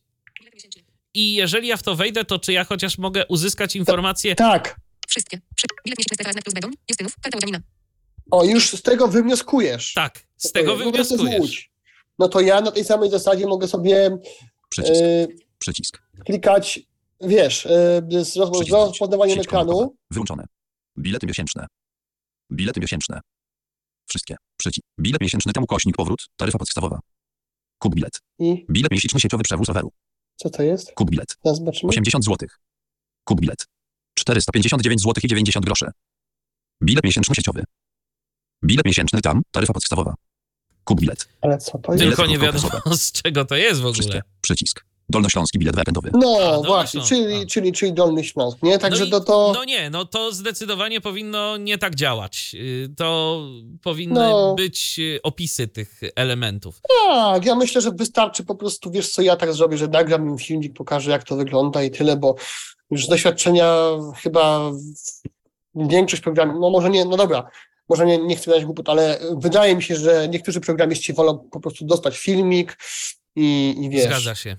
i jeżeli ja w to wejdę, to czy ja chociaż mogę uzyskać informację... Tak. Wszystkie. Bilet miesięczny Stefana plus Begon, Justynów, karta Łodzianina. O, już z tego wywnioskujesz. Tak, z tego No to jest wywnioskujesz. Łódź. No to ja na tej samej zasadzie mogę sobie Przycisk. klikać, wiesz, z rozpoznawaniem ekranu. Wyłączone. Bilety miesięczne. Wszystkie. Przycisk. Bilet miesięczny temu ukośnik powrót. Taryfa podstawowa. Kup bilet. I Bilet miesięczny sieciowy przewóz roweru. co to jest? Kup bilet. Teraz zobaczymy. 80 zł. Kup bilet. 459 zł i 90 groszy. Bilet miesięczny sieciowy. Bilet miesięczny tam. Taryfa podstawowa. Kup bilet. Ale co to jest? Tylko nie Bilet wiadomo, z czego to jest w ogóle. Wszystkie. Przycisk. Dolnośląski bilet weekendowy. No Dolny właśnie, Śląsk, czyli Dolny Śląsk, nie? Także to zdecydowanie powinno nie tak działać. To powinny być opisy tych elementów. Tak, ja myślę, że wystarczy po prostu, wiesz co, ja tak zrobię, że nagram im filmik, pokażę jak to wygląda i tyle, bo już z doświadczenia chyba większość programów, no może nie, no dobra, może nie chcę dać głupot, ale wydaje mi się, że niektórzy programiści wolą po prostu dostać filmik i wiesz. Zgadza się.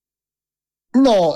No,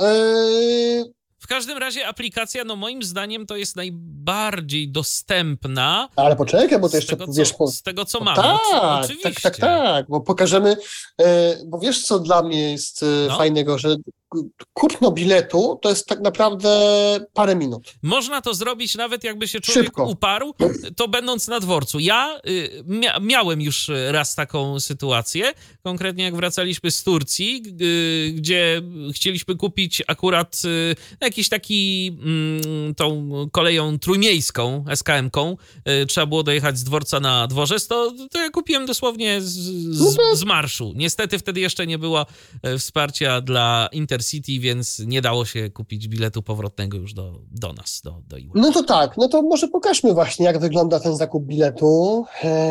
W każdym razie aplikacja, no moim zdaniem to jest najbardziej dostępna. ale poczekaj, bo to jeszcze, wiesz... Z tego, co mamy. Tak, Oczywiście. tak, bo pokażemy, bo wiesz, co dla mnie jest fajnego, że kupno biletu to jest tak naprawdę parę minut. Można to zrobić nawet jakby się człowiek uparł, to będąc na dworcu. Ja miałem już raz taką sytuację, konkretnie jak wracaliśmy z Turcji, gdzie chcieliśmy kupić akurat jakiś taki tą koleją trójmiejską, SKM-ką, trzeba było dojechać z dworca na dworzec, to ja kupiłem dosłownie z marszu. Niestety wtedy jeszcze nie było wsparcia dla Intercity, więc nie dało się kupić biletu powrotnego już do nas, do Iły. No to tak, no to może pokażmy właśnie, jak wygląda ten zakup biletu.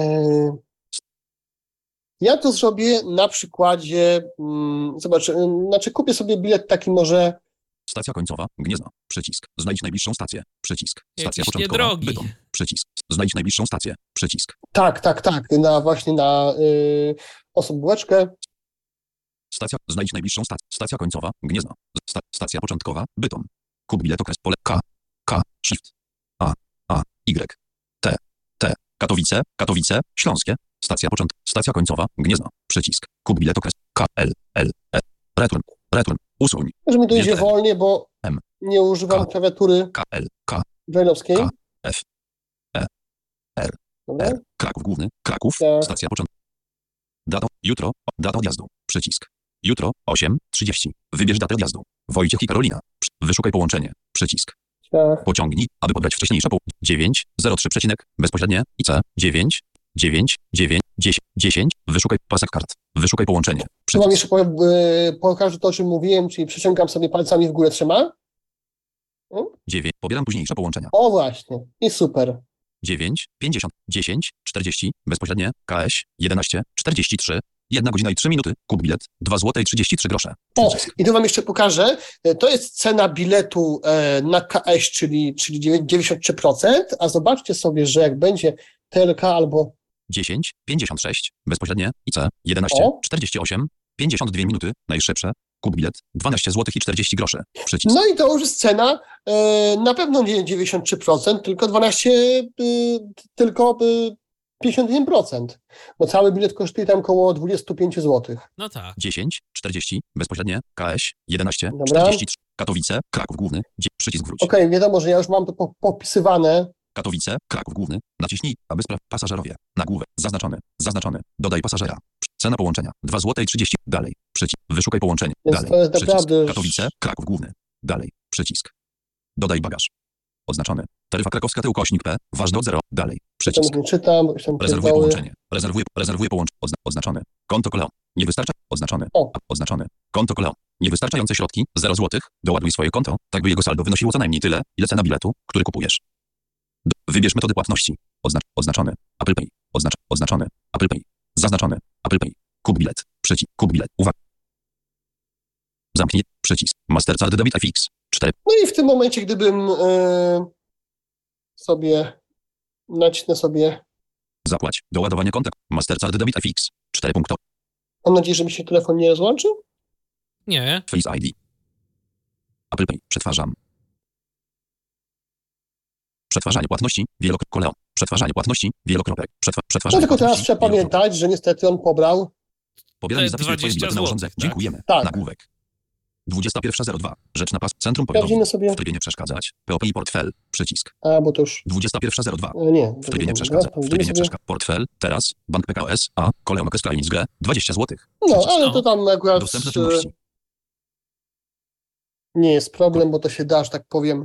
Ja to zrobię na przykładzie, zobacz, znaczy kupię sobie bilet taki może... Stacja końcowa, Gniezno, przycisk. Znajdź najbliższą stację, przycisk. Stacja Jakiś początkowa, niedrogi. Bytom, przycisk. Znajdź najbliższą stację, przycisk. Tak, właśnie na osobóweczkę. Znajdź najbliższą stację. Stacja końcowa, Gniezno. Stacja początkowa, Bytom. Kup bilet okres pole K, Shift, A, Y, T, Katowice, Śląskie, stacja końcowa, Gniezno, przycisk, kup bilet okres, K, L, E, return, usuń, Może mi to idzie Bilet. wolniej, bo M. nie używam K. klawiatury K, brajlowskiej. K. F, Dobra. Kraków Główny, Kraków, Tak. stacja początku. Data odjazdu, przycisk. Jutro, 8:30. Wybierz datę odjazdu. Wojciech i Karolina. Wyszukaj połączenie, przycisk. Tak. Pociągnij, aby pobrać wcześniejsze 9:03 przecinek, bezpośrednie, IC, 10. Wyszukaj pasek kart. Wyszukaj połączenie, Czy mam przycisk. jeszcze pokażę to, o czym mówiłem, czyli przyciągam sobie palcami w górę 3. 9. Pobieram późniejsze połączenia. O właśnie. I super. 9:50, 10:40, bezpośrednie, KS, 11:43, 1 godzina i 3 minuty, kup bilet, 2 zł i 33 grosze. O, Przycisk. i tu wam jeszcze pokażę. To jest cena biletu na KS, czyli 93%, a zobaczcie sobie, że jak będzie TLK albo 10:56, bezpośrednie, IC, O. 11:48, 52 minuty, najszybsze, kup bilet, 12 zł i 40 groszy. Przycisk. no i to już jest cena na pewno nie 93%, tylko 51%, bo cały bilet kosztuje tam około 25 zł. No tak. 10:40, bezpośrednie, KS, Dobra. 11:43, Katowice, Kraków Główny, przycisk wróć. Okej, wiadomo, że ja już mam to popisywane. Katowice, Kraków Główny, naciśnij, aby pasażerowie, nagłówek, zaznaczony, dodaj pasażera, cena połączenia, 2 zł i 30, dalej, przycisk, wyszukaj połączenie, Więc dalej, to jest przycisk, naprawdę- Katowice, Kraków Główny, dalej, przycisk, dodaj bagaż, oznaczony, taryfa krakowska tyłkośnik P, ważny od 0, dalej, Tam przycisk, nie czytam, bo już tam rezerwuj pierdoły. połączenie, rezerwuję połączenie, oznaczony, konto koleo, nie wystarcza, oznaczony, konto koleo, niewystarczające środki, 0 zł, doładuj swoje konto, tak by jego saldo wynosiło co najmniej tyle, ile cena biletu, który kupujesz. Wybierz metody płatności. Oznaczony. Apple Pay. Oznaczony. Apple Pay. Zaznaczony. Apple Pay. Kup bilet. Przycisk. Kup bilet. Uwaga. Zamknij. Przycisk. Mastercard Debit FX. 4. No i w tym momencie, gdybym sobie nacisnę sobie, Zapłać. Doładowanie konta. Mastercard Debit FX. 4 punkto. mam nadzieję, że mi się telefon nie rozłączył. Nie. Face ID. Apple Pay. Przetwarzam. Przetwarzanie płatności. Koleo. Przetwarzanie płatności. Wielokropek. No Przetwarzanie tylko teraz płatności. trzeba pamiętać, że niestety on pobrał. Pobieranie Te zapisu 20 biletu na urządzenie. złotych, tak? Dziękujemy. Tak. Nagłówek. 21:02. Rzecz na pas. Centrum powiatowe. Sprawdzimy sobie. W trybie nie przeszkadzać. POP i portfel. Przycisk. A, bo to już 21:02. nie. W trybie nie przeszkadza. W trybie nie przeszkadza. Portfel. Teraz. Bank PKS. A. Kolejny okres Kleinings grę. 20 zł. No, ale to tam akurat Dostępne czynności. nie jest problem, bo to się da, że tak powiem,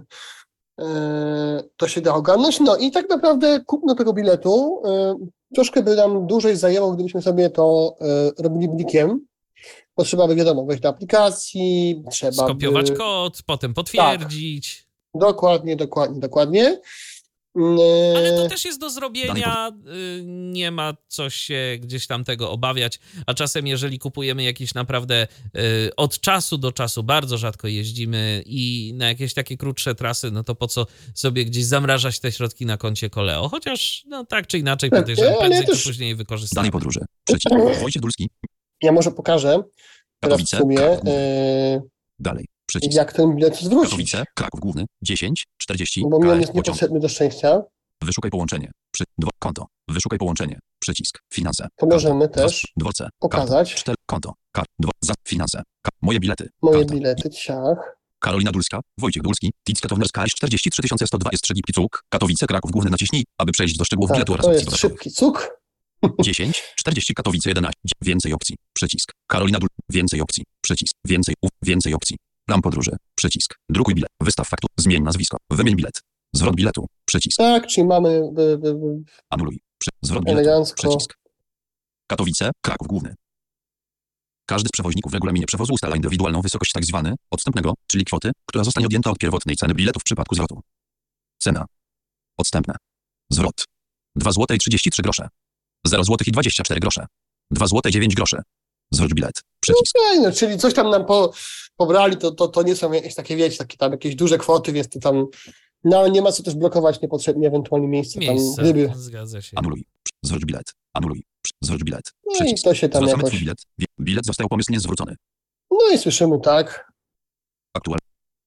to się da ogarnąć. No i tak naprawdę kupno tego biletu troszkę by nam dłużej zajęło, gdybyśmy sobie to robili blikiem, bo trzeba by, wiadomo, wejść do aplikacji, trzeba Skopiować by... kod, potem potwierdzić. Dokładnie. Ale to też jest do zrobienia, nie ma co się gdzieś tam tego obawiać, a czasem jeżeli kupujemy jakieś naprawdę od czasu do czasu, bardzo rzadko jeździmy i na jakieś takie krótsze trasy, no to po co sobie gdzieś zamrażać te środki na koncie Koleo, chociaż no tak czy inaczej Tak, podejrzewam, ale prędzej też- czy później wykorzystamy. Danej podróży. Przycisk. Wojciech Dulski. Ja może pokażę teraz w Katowice. sumie, Kraków Główny. Dalej. Przycisk. jak ten bilet zwrócić, Katowice. Kraków Główny. 10:40. bo mi on KS jest pociąg. niepotrzebny do szczęścia. Wyszukaj połączenie. Konto. Wyszukaj połączenie. Przycisk. Finanse. To możemy Konto. też Dworce. pokazać. 4. Konto. Finanse. Moje bilety. Moje Karta. bilety, ciach. Karolina Dulska, Wojciech Dulski, Ticketovnerska 43100 jest 3 Cuk, Katowice, Kraków Główny naciśnij, aby przejść do szczegółów Tak, biletu oraz to opcji jest dodatkowych. szybki cuk. 10:40 Katowice 11. Więcej opcji. Przycisk. Karolina Dulska. Więcej opcji. Przycisk. Więcej opcji. Plan podróży. Przycisk. Drukuj bilet. Wystaw faktur. Zmień nazwisko. Wymień bilet. Zwrot biletu. Przycisk. Tak, czyli mamy Anuluj. Zwrot biletu. elegancko. Przycisk. Katowice, Kraków Główny. Każdy z przewoźników w regulaminie przewozu ustala indywidualną wysokość tak zwany odstępnego, czyli kwoty, która zostanie odjęta od pierwotnej ceny biletu w przypadku zwrotu. Cena. Odstępne. Zwrot. 2 zł i 33 grosze. 0 zł i 24 grosze. 2 zł 9 groszy. Zwrot bilet. Przycisk. No, czyli coś tam nam pobrali, to nie są jakieś takie, wiecie, takie tam jakieś duże kwoty, więc to tam, no ale nie ma co też blokować niepotrzebnie ewentualnie miejsca tam, gdyby. Zgadza się. Anuluj. Zwrot bilet. Anuluj. Zwrot bilet. No i Przycisk. to się tam Zwracamy jakoś... twój bilet. Bilet został pomyślnie zwrócony. No i słyszymy, tak. Aktual.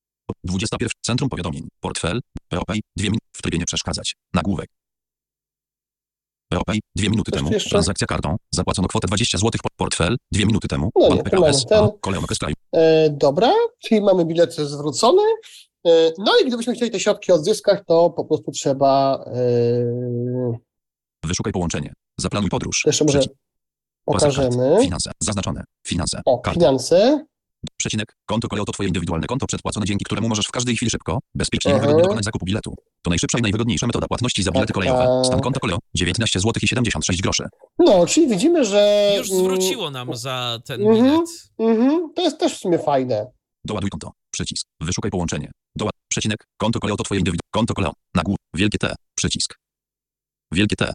21. Centrum powiadomień. Portfel. POPay. 2 minuty. W trybie nie przeszkadzać. Nagłówek. POPay. 2 minuty temu. jeszcze? Transakcja kartą. Zapłacono kwotę 20 zł. Portfel. 2 minuty temu. No nie, Bank tu mamy PKS. ten. Kolejny okres kraju. Dobra, czyli mamy bilet zwrócony. No i gdybyśmy chcieli te środki odzyskać, to po prostu trzeba... Wyszukaj połączenie. Zaplanuj podróż. Jeszcze może Pasek kart. pokażemy. Finanse. Zaznaczone. Finanse. O, Karta. finanse. Przecinek. Konto Koleo to twoje indywidualne konto przedpłacone, dzięki któremu możesz w każdej chwili szybko, bezpiecznie i Mhm. wygodnie dokonać zakupu biletu. To najszybsza i najwygodniejsza metoda płatności za bilety kolejowe. Stan konta Koleo 19 zł i 76 groszy. No, czyli widzimy, że... Już zwróciło nam za ten Mhm. bilet. To jest też w sumie fajne. Doładuj konto. Przycisk. Wyszukaj połączenie. Przecinek. Konto Koleo to twoje konto Koleo. Nagłówek. Wielkie T. Przycisk. Wielkie T.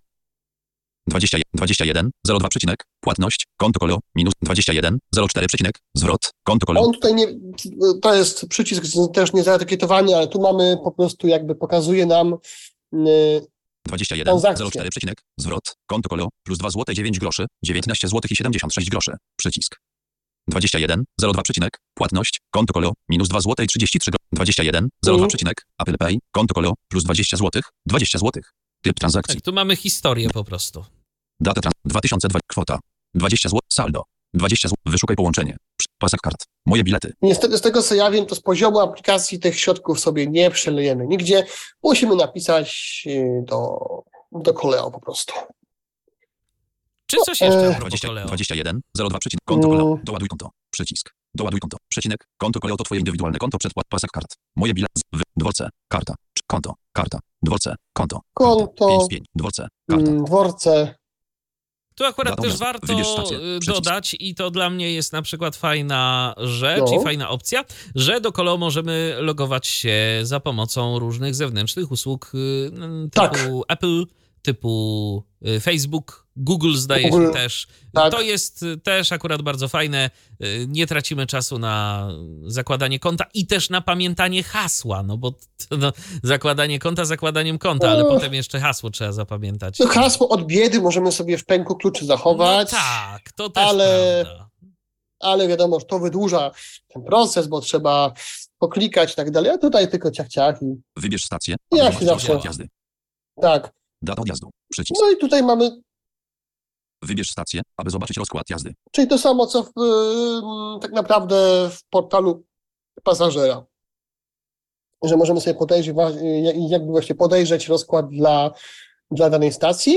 21 02 przecinek. Płatność. Konto Koleo. Minus 21 04 przecinek. Zwrot. Konto Koleo. On tutaj nie... To jest przycisk też niezaetykietowany, ale tu mamy po prostu jakby pokazuje nam... 21 transakcje. 04 przecinek. Zwrot. Konto Koleo. Plus 2 zł 9 groszy. 19 zł i 76 groszy. Przycisk. 21 02 przecinek. Płatność. Konto Koleo. Minus 2 zł i 33 groszy. 21 02 przecinek. Apple Pay. Konto Koleo. Plus 20 zł. 20 zł. Typ transakcji. Tak, tu mamy historię po prostu. Data 2002. Kwota. 20 zł. Saldo. 20 zł. Wyszukaj połączenie. Pasek kart. Moje bilety. Niestety z tego, co ja wiem, to z poziomu aplikacji tych środków sobie nie przelejemy nigdzie. Musimy napisać do Koleo po prostu. Czy coś jeszcze a propos 20, Koleo? 21 02 przecinek. Konto Koleo. Doładuj konto. Przycisk. Doładuj konto. Przecinek. Konto Koleo to twoje indywidualne konto przedpłat. Pasek kart. Moje bilety. Dworce. Karta. Konto. Karta. Dworce. Konto. Konto. 55. Dworce. Karta. Dworce. Tu akurat Natomiast też warto wybierz stację, przycisk. dodać, i to dla mnie jest na przykład fajna rzecz No. i fajna opcja, że do Koleo możemy logować się za pomocą różnych zewnętrznych usług typu Apple, typu Facebook, Google zdaje się też. Tak. To jest też akurat bardzo fajne. Nie tracimy czasu na zakładanie konta i też na pamiętanie hasła, no bo zakładanie konta zakładaniem konta, ale potem jeszcze hasło trzeba zapamiętać. No, hasło od biedy możemy sobie w pęku kluczy zachować. No tak, to też ale- prawda. Ale wiadomo, że to wydłuża ten proces, bo trzeba poklikać i tak dalej. A tutaj tylko ciach i Wybierz stację. Ja aby się zobaczyć zawsze- rozkład jazdy. tak. Data odjazdu. Przycisk. No i tutaj mamy, Wybierz stację, aby zobaczyć rozkład jazdy. czyli to samo, co tak naprawdę w portalu pasażera. Że możemy sobie podejrzeć, jakby właśnie podejrzeć rozkład dla danej stacji.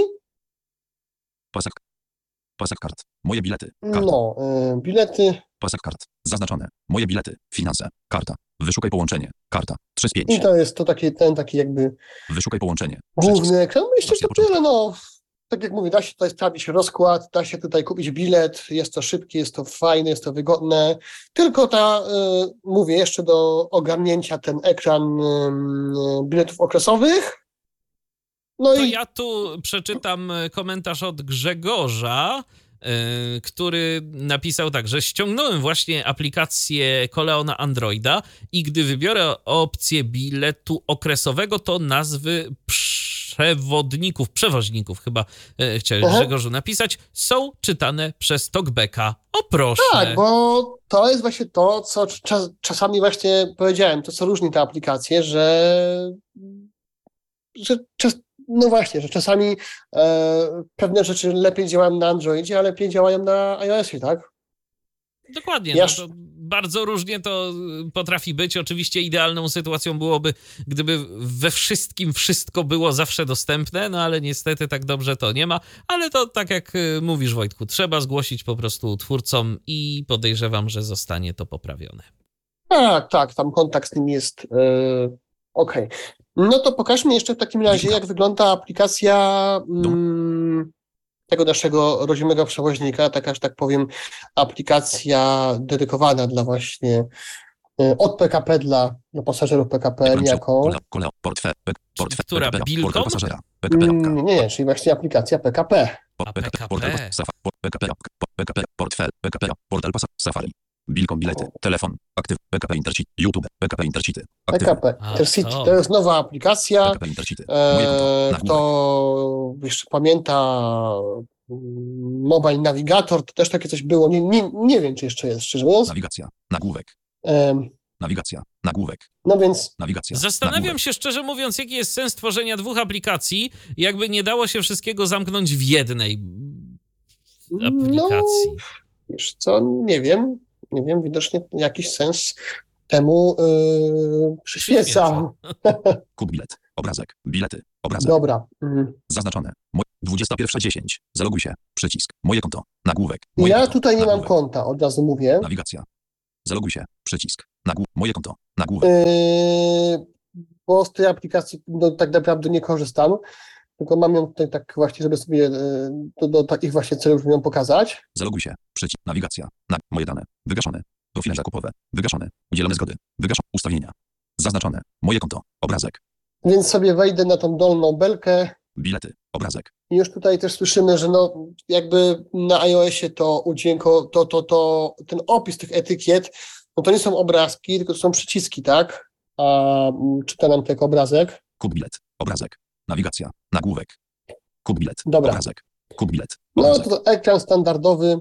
Pasek kart. Moje bilety. Karta. No, bilety. Pasek kart. Zaznaczone. Moje bilety. Finanse. Karta. Wyszukaj połączenie. Karta. 3 z 5. I to jest to ten taki jakby Wyszukaj połączenie. Przycisk. główny ekran. Myślę, że to Opcja tyle, no. Tak jak mówię, da się tutaj sprawdzić rozkład, da się tutaj kupić bilet, jest to szybkie, jest to fajne, jest to wygodne. Tylko mówię, jeszcze do ogarnięcia ten ekran biletów okresowych. No To i ja tu przeczytam komentarz od Grzegorza, który napisał tak, że ściągnąłem właśnie aplikację Koleo na Androida i gdy wybiorę opcję biletu okresowego, to nazwy przewoźników chyba chciałem Grzegorzu napisać, są czytane przez Talkbacka. O proszę. tak, bo to jest właśnie to, co czasami właśnie powiedziałem, to co różni te aplikacje, że no właśnie, że czasami pewne rzeczy lepiej działają na Androidzie, a lepiej działają na iOSie, tak? Dokładnie, Ja- no to bardzo różnie to potrafi być. Oczywiście idealną sytuacją byłoby, gdyby we wszystkim wszystko było zawsze dostępne, no ale niestety tak dobrze to nie ma. Ale to tak jak mówisz, Wojtku, trzeba zgłosić po prostu twórcom i podejrzewam, że zostanie to poprawione. Tak, tam kontakt z nim jest okej. No to pokażmy jeszcze w takim razie, jak wygląda aplikacja tego naszego rodzimego przewoźnika, taka, że tak powiem, aplikacja dedykowana dla właśnie od PKP dla pasażerów PKP jako... Koleo. Portfel. Która, PKP, Bilkom? portal pasażera. PKP. Nie, czyli właśnie aplikacja PKP. PKP. Portal PKP. PKP. Portfel. PKP. Portal Safari. Bilkom bilety. Telefon. Aktyw. PKP Intercity. YouTube. PKP Intercity. Aktyw. PKP A, Intercity to. to jest nowa aplikacja. PKP Intercity. Moje konto. Nagłówek. Kto jeszcze pamięta Mobile Navigator, to też takie coś było. Nie wiem, czy jeszcze jest, szczerze mówiąc. Nawigacja. Nagłówek. Nawigacja. Nagłówek. No więc... Nawigacja. Zastanawiam Nagłówek. się szczerze mówiąc, jaki jest sens tworzenia 2 aplikacji, jakby nie dało się wszystkiego zamknąć w jednej aplikacji. Wiesz co, nie wiem, widocznie jakiś sens temu przyświeca. Kup bilet. Obrazek. Bilety. Obrazek. Dobra. Zaznaczone. 21:10. Zaloguj się. Przycisk. Moje konto. Nagłówek. Ja konto. tutaj nie mam Nagłówek. konta, od razu mówię. Nawigacja. Zaloguj się. Przycisk. Moje konto. Nagłówek. Bo z tej aplikacji tak naprawdę nie korzystam, tylko mam ją tutaj tak właśnie, żeby sobie do takich właśnie celów ją pokazać. Zaloguj się. Przycisk. Nawigacja. Moje dane. Wygaszone. Profile zakupowe. Wygaszone. Udzielone zgody. Wygaszone. Ustawienia. Zaznaczone. Moje konto. Obrazek. Więc sobie wejdę na tą dolną belkę. Bilety. Obrazek. I już tutaj też słyszymy, że no jakby na iOSie to ten opis tych etykiet, no to nie są obrazki, tylko to są przyciski, tak? A czyta nam tylko obrazek. Kup bilet. Obrazek. Nawigacja. Nagłówek. Kup bilet. Dobra. Obrazek. Kup bilet. No Obrazek. to ekran standardowy,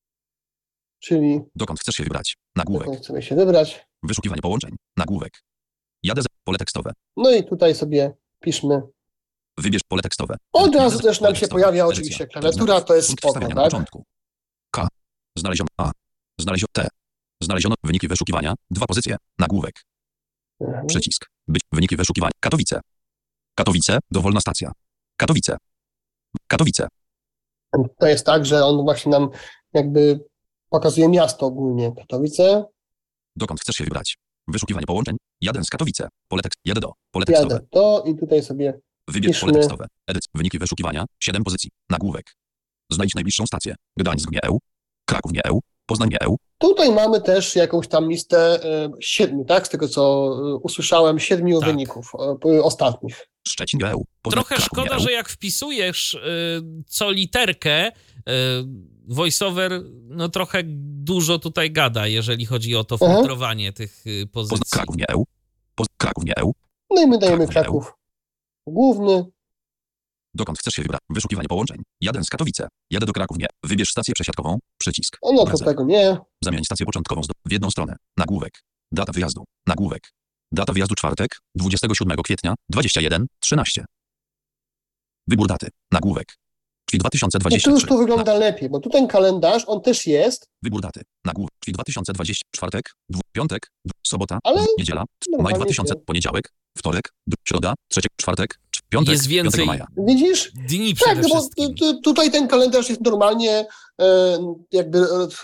czyli Dokąd chcesz się wybrać? Nagłówek. dokąd chcemy się wybrać. Wyszukiwanie połączeń. Nagłówek. Jadę z pole tekstowe. No i tutaj sobie piszmy. Wybierz pole tekstowe. Od Jadę razu z też pole nam się tekstowe. pojawia Edycja. oczywiście klawiatura, to jest Punkt spoko, wstawiania na tak? początku. K. Znaleziono A. Znaleziono T. Znaleziono wyniki wyszukiwania. 2 pozycje. Nagłówek. Mhm. Przycisk. Wyniki wyszukiwania. Katowice. Katowice. Dowolna stacja. Katowice. Katowice. To jest tak, że on właśnie nam jakby pokazuje miasto ogólnie. Katowice. Dokąd chcesz się wybrać? Wyszukiwanie połączeń. Jadę z Katowice. Pole tekst. Jadę do. Pole tekstowe. Jadę to i tutaj sobie Wybierz piszmy. pole tekstowe. Wyniki wyszukiwania. 7 pozycji. Nagłówek. Znajdź najbliższą stację. Gdańsk nie EU. Kraków nie EU. Poznań nie EU. Tutaj mamy też jakąś tam listę 7, tak? Z tego co usłyszałem, 7 Tak. wyników ostatnich. Szczecin nie EU. Poznań, Trochę Kraków nie szkoda, EU. że jak wpisujesz co literkę, VoiceOver no trochę dużo tutaj gada, jeżeli chodzi o to filtrowanie tych pozycji. Poznań, Kraków nie EU. Kraków nie EU. No i my dajemy Kraków, Kraków główny. Dokąd chcesz się wybrać? Wyszukiwanie połączeń. Jadę z Katowice. Jadę do Kraków nie. Wybierz stację przesiadkową. Przycisk. No to Obrazek. tego nie. Zamień stację początkową w jedną stronę. Nagłówek. Data wyjazdu. Nagłówek. Data wyjazdu czwartek, 27 kwietnia, 21:13. Wybór daty. Nagłówek. Czyli I tu 2023. już to wygląda lepiej, bo tu ten kalendarz, on też jest, Wybór daty. Nagłówek. Czyli 2020. Czwartek, piątek, sobota, ale niedziela, maj normalnie 2000, się- poniedziałek, wtorek, środa, trzeciek, czwartek, piątek, Jest więcej 5 maja. widzisz? dni Tak, przede no bo wszystkim. tutaj ten kalendarz jest normalnie jakby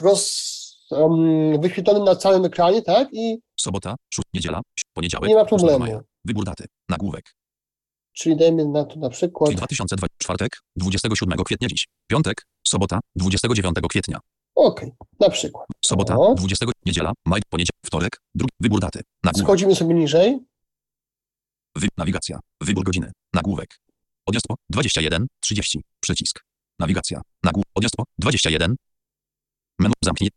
wyświetlony na całym ekranie, tak? I Sobota, niedziela, poniedziałek, nie ma 8 problemu. maja. Wybór daty. Nagłówek. Czyli dajmy na to na przykład Czyli 2020. Czwartek, 27 kwietnia dziś. Piątek, sobota, 29 kwietnia. okej, na przykład. Sobota, O. 20, niedziela, maj, poniedziałek, wtorek, wybór daty. Nagłówek. Schodzimy sobie niżej. Nawigacja. Wybór godziny. Nagłówek. Odniosło 21:30. Przycisk. Nawigacja. Odniosło 21. Menu zamknij.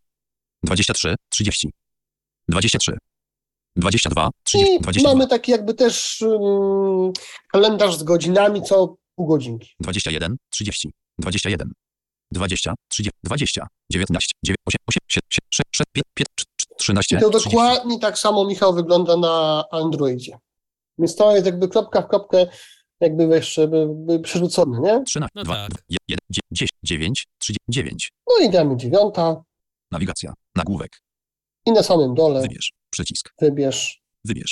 23:30. 23. 22. 30. I 22. mamy taki jakby też kalendarz z godzinami co pół godzinki. 21:30. 21. 20. 30. 20. 19. 9. 8. 8. 7. 6. 6. 5. 5. 13. I to 30. dokładnie tak samo, Michał, wygląda na Androidzie. Więc to jest jakby kropka w kropkę jakby jeszcze by przerzucone, nie? 13. No 2. tak. 1. 10. 9. 39. No i damy 9 Nawigacja. Nagłówek. i na samym dole Wybierz. Przycisk. wybierz Wybierz.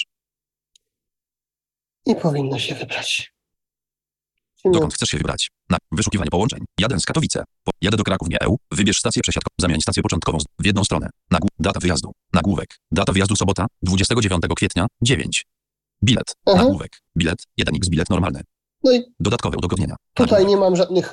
i powinno się wybrać. Dokąd chcesz się wybrać? Wyszukiwanie połączeń. Jadę z Katowice. Jadę do Kraków nie EU. Wybierz stację przesiadkową. Zamień stację początkową w jedną stronę. Data wyjazdu. Nagłówek. Data wyjazdu sobota, 29 kwietnia, 9. Bilet. Aha. Nagłówek. Bilet. 1x bilet normalny. No i Dodatkowe udogodnienia. tutaj Nagłówek. nie mam żadnych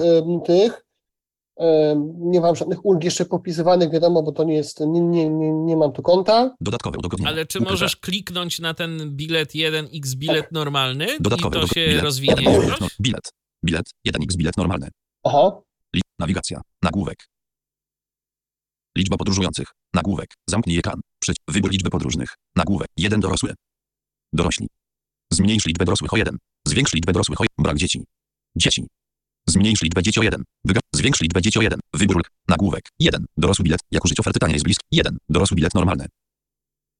nie mam żadnych ulg jeszcze popisywanych, wiadomo, bo to nie jest, nie mam tu konta. Dodatkowe udogodnienia. Ale czy Ukryte. możesz kliknąć na ten bilet 1x bilet normalny Dodatkowe i to się bilet. rozwinie 1x jakoś? bilet. Bilet. 1x bilet normalny. Aha, Nawigacja. Nagłówek. Liczba podróżujących. Nagłówek. Zamknij ekran. Wybór liczby podróżnych. Nagłówek. 1 dorosły. Dorośli. Zmniejsz liczbę dorosłych o 1. Zwiększ liczbę dorosłych o 1. Brak dzieci. Dzieci. Zmniejsz liczbę dzieci o 1. Zwiększ liczbę dzieci o 1. Wybór. Nagłówek. 1. Dorosły bilet. Jak użyć oferty taniej jest bliski. 1. Dorosły bilet normalny.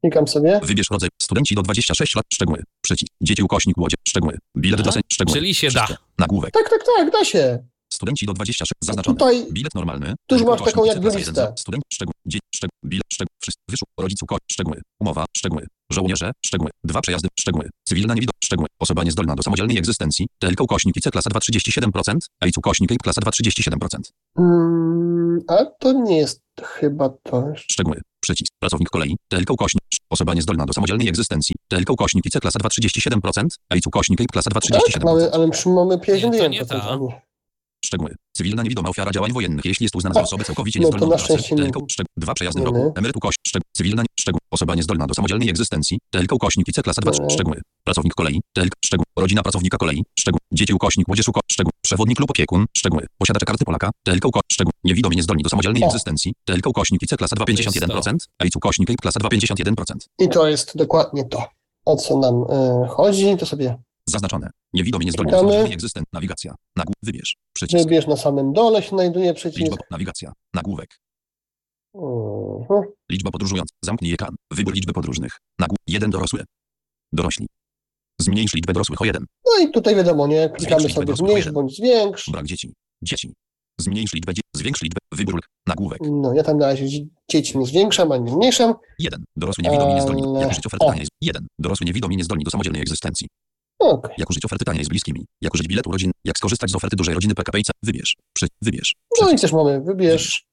Klikam sobie. Wybierz rodzaj. Studenci do 26 lat. Szczegóły. Przycisk. Dzieci ukośnik łodzie. Szczegóły. Bilet dla szczegóły. Czyli się da. Nagłówek. Tak, da się. Studenci do 26. Zaznaczone. Tutaj bilet normalny. tu już masz taką jakby klasa listę. 1, student. Szczegóły. Dzieci. Szczegóły. Bilet. Szczegóły. Wyszuk. Rodzicu. Szczegóły. Umowa. Szczegóły. Żołnierze. Szczegóły. 2 przejazdy. Szczegóły. Cywilna niewidoma. Szczegóły. Osoba niezdolna do samodzielnej egzystencji. TLK ukośnik IC klasa 2,37%. AIDS ukośnik IC klasa 2,37%. A to nie jest chyba to. Szczegóły. Przycisk. Pracownik kolei. TLK ukośnik. Osoba niezdolna do samodzielnej egzystencji. TLK ukośnik IC klasa 2,37%. AIDS ukośnik IC klasa 2,37%. Tak, ale mamy 51%. Nie, to nie ta. Szczegóły. Cywilna niewidoma ofiara działań wojennych, jeśli jest uznana za osobę całkowicie No to niezdolną na do pracy. szczęście nie. TLK, szczegół, 2 przejazdy w Nie. roku, emeryt ukośnik, cywilna, szczegół, osoba niezdolna do samodzielnej egzystencji, TLK ukośnik IC klasa 2, Nie. szczegóły, pracownik kolei, TLK, szczegół, rodzina pracownika kolei, szczegół, dzieci ukośnik, młodzież ukośnik, szczegół, przewodnik lub opiekun, szczegóły, posiadacz karty Polaka, TLK ukośnik, szczegół, niewidomi niezdolni do samodzielnej O. egzystencji, TLK ukośnik IC klasa 2,51%, AIDS ukośnik IC klasa 2,51%. I to jest dokładnie to, o co nam chodzi. To sobie Zaznaczone. Niewidomi niezdolni do Klikamy. samodzielnej egzystencji, nawigacja, wybierz, przycisk, wybierz na samym dole się znajduje przycisk. liczba, nawigacja, nagłówek. Mhm. Liczba podróżujących. Zamknij ekran. Wybór liczby podróżnych. 1 dorosły. Dorośli. Zmniejsz liczbę dorosłych o 1. No i tutaj wiadomo, nie? Klikamy Zwiększ sobie liczbę zmniejsz dorosłych. bądź zwiększ. Brak dzieci. Dzieci. Zmniejsz liczbę zwiększ liczbę. Wybór. Nagłówek. No ja tam na razie dzieci nie zwiększam, ani nie zmniejszam. 1. Dorosły niewidomi niezdolni. Ale- Jak użyć oferty O. taniej jest. 1. Dorosły niewidomi niezdolni do samodzielnej egzystencji. Okej. Jak użyć oferty taniej z bliskimi. Jak użyć biletu rodzin. Jak skorzystać z oferty dużej rodziny PKP. Wybierz. Wybierz. No i Przycisk. też mamy wybierz.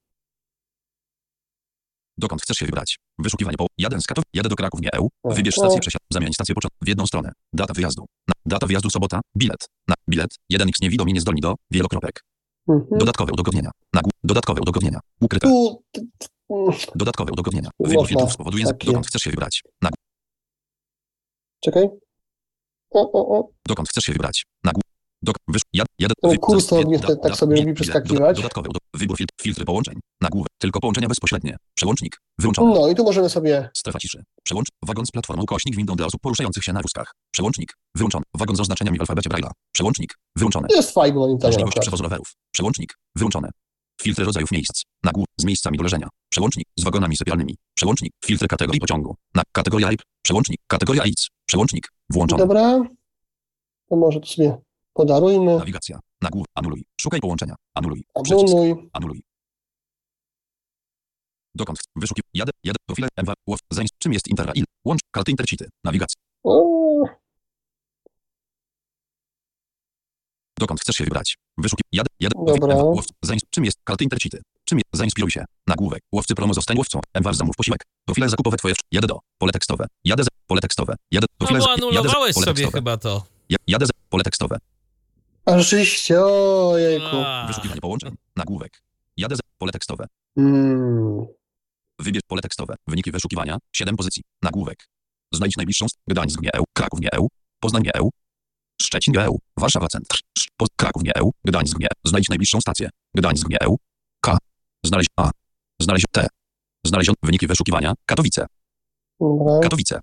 Dokąd chcesz się wybrać? Wyszukiwanie po. Jadę z Katowic. Jadę do Kraków, nie EU. O, Wybierz stację przesiadki. Zamień stację w jedną stronę. Data wyjazdu. Data wyjazdu sobota. Bilet. Bilet. 1x niewidomi niezdolni do. Wielokropek. Mhm. Dodatkowe udogodnienia. Dodatkowe udogodnienia. Ukryte. Tu Dodatkowe udogodnienia. Tu Wybór można filtrów spowoduje, takie- dokąd chcesz się wybrać. czekaj. O. Dokąd chcesz się wybrać. Jadę. Ten kursor niestety tak sobie lubi przeskakiwać. Dodatkowe wybór filtry połączeń. Nagłówek. Tylko połączenia bezpośrednie. Przełącznik. Wyłączony. No i tu możemy sobie. Strefa ciszy. Przełącz. Wagon z platformą ukośnik windą dla osób poruszających się na wózkach. Przełącznik. Wyłączony. Wagon z oznaczeniami w alfabecie Braille'a. Przełącznik. Wyłączony. Jest fajny monitoring. Możliwość przewozu rowerów. Przełącznik. Wyłączone. Filtry rodzajów miejsc. Nagłów. Z miejscami do leżenia. Przełącznik. Z wagonami sypialnymi. Przełącznik. Filtry kategorii pociągu. Kategoria IP. Przełącznik. Kategoria IC. Przełącznik. Włączony. Dobra. To może to sobie podarujmy. Nawigacja. Nagłów. Anuluj. Szukaj połączenia. Anuluj. Przycisk. Anuluj. Anuluj. Dokąd? Wyszukiw. Jadę. Profile. MW. Łow. Czym jest Interrail? Łącz. Karty Intercity. Nawigacja. O, Dokąd chcesz się wybrać? Wyszukiw. Jadę. Dobra. Czym jest karty Intercity? Czym jest? Zainspiruj się. Nagłówek. Łowcy promo zostań łowcą. MW zamów posiłek. Profile zakupowe twoje. Jadę do. Pole tekstowe. Jadę. Pole tekstowe. Jadę. No Profile. bo anulowałeś pole sobie tekstowe. chyba to. Jadę. Pole tekstowe. a rzeczywiście, ojejku. Wyszukiwanie połączeń. Nagłówek. Jadę. Pole tekstowe. Wybierz pole tekstowe. Wyniki wyszukiwania. 7 pozycji. Nagłówek. Znajdź najbliższą. Gdańsk nie EU. Kraków nie EU. Poznań nie EU. Szczecin nie EU. Warszawa Centr. Kraków nie EU. Gdańsk nie. Znajdź najbliższą stację. Gdańsk nie EU. K. Znaleźć A. Znaleźć T. Znaleźć wyniki wyszukiwania. Katowice. Dobra. Katowice.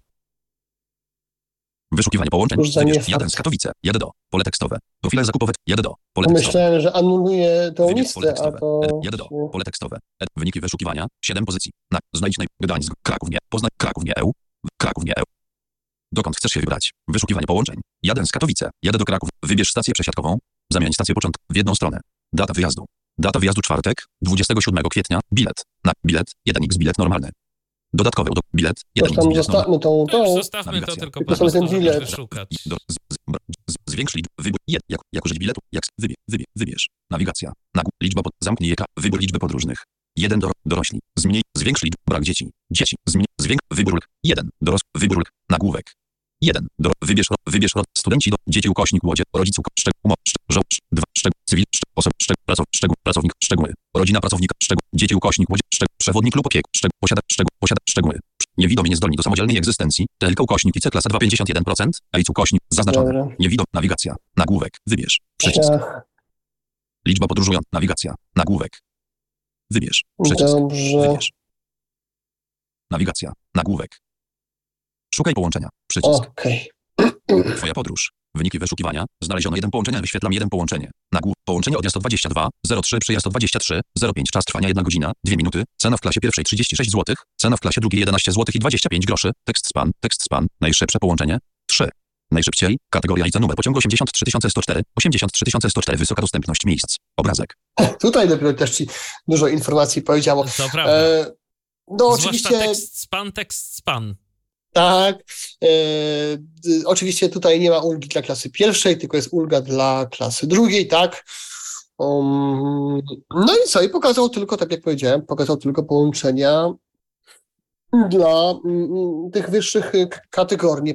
Wyszukiwanie połączeń. Cóż za Wybierz niefart. jeden z Katowice. Jadę do. Pole tekstowe. Profile zakupowe. Jadę do. Pole tekstowe. Myślałem, że anuluję tą Wybierz pole listę, a tekstowe. to... Jadę do. Pole tekstowe. Wyniki wyszukiwania. 7 pozycji. Znajdź Gdańsk. Kraków nie. Poznań. Kraków nie EU. Kraków nie EU. Dokąd chcesz się wybrać? Wyszukiwanie połączeń. Jadę z Katowice. Jadę do Kraków. Wybierz stację przesiadkową. Zamień stację początku w jedną stronę. Data wyjazdu. Data wyjazdu czwartek, 27 kwietnia. Bilet. Bilet. 1x bilet normalny. Dodatkowy bilet. Coś 1x tam bilet normalny. zostawmy tą... To już zostawmy to, Nawigacja. tylko Tylko po prostu, sobie ten żeby bilet. wyszukać. Zwiększ liczbę. Wybór. Jak użyć biletu? Wybierz. Nawigacja. Liczba. Zamknij ekran. Wybór liczby podróżnych. 1 dorośli. Zwiększ liczbę. Brak dzieci. Dzieci. Wybór. 1 wybór. Nagłówek. 1. Wybierz studenci do dzieci ukośnik łodzie, rodziców, żoł, 2, cywil, pracownik, szczegóły, rodzina pracownika, dzieci ukośnik łodzie, przewodnik lub opiekun, posiada, szczegóły, niewidomi niezdolni do samodzielnej egzystencji, TLK ukośnik IC klasa 2,51%, AIDS ukośnik, zaznaczone, Dobra. niewidom, nawigacja, nagłówek, wybierz, przycisk, Ach, liczba podróżujących, nawigacja, nagłówek, wybierz, przycisk, dobrze. wybierz, nawigacja, nagłówek, szukaj połączenia, przycisk. Okej. Twoja podróż. Wyniki wyszukiwania. Znaleziono 1 połączenie. Wyświetlam 1 połączenie. Nagłów. Połączenie odjazd o 22, 03, przyjazd o 23, 05. Czas trwania 1 godzina, 2 minuty. Cena w klasie pierwszej 36 zł. Cena w klasie drugiej 11 zł i 25 groszy. Tekst span. Tekst span. Najszybsze połączenie. 3. Najszybciej. Kategoria lica numer pociągu 83104. 83104. Wysoka dostępność miejsc. Obrazek. Tutaj dopiero też ci dużo informacji powiedziało. To prawda. No zwłaszcza oczywiście... tekst span. Tak. Oczywiście tutaj nie ma ulgi dla klasy pierwszej, tylko jest ulga dla klasy drugiej, tak. No i co? I pokazał tylko, tak jak powiedziałem, pokazał tylko połączenia dla tych wyższych kategorii.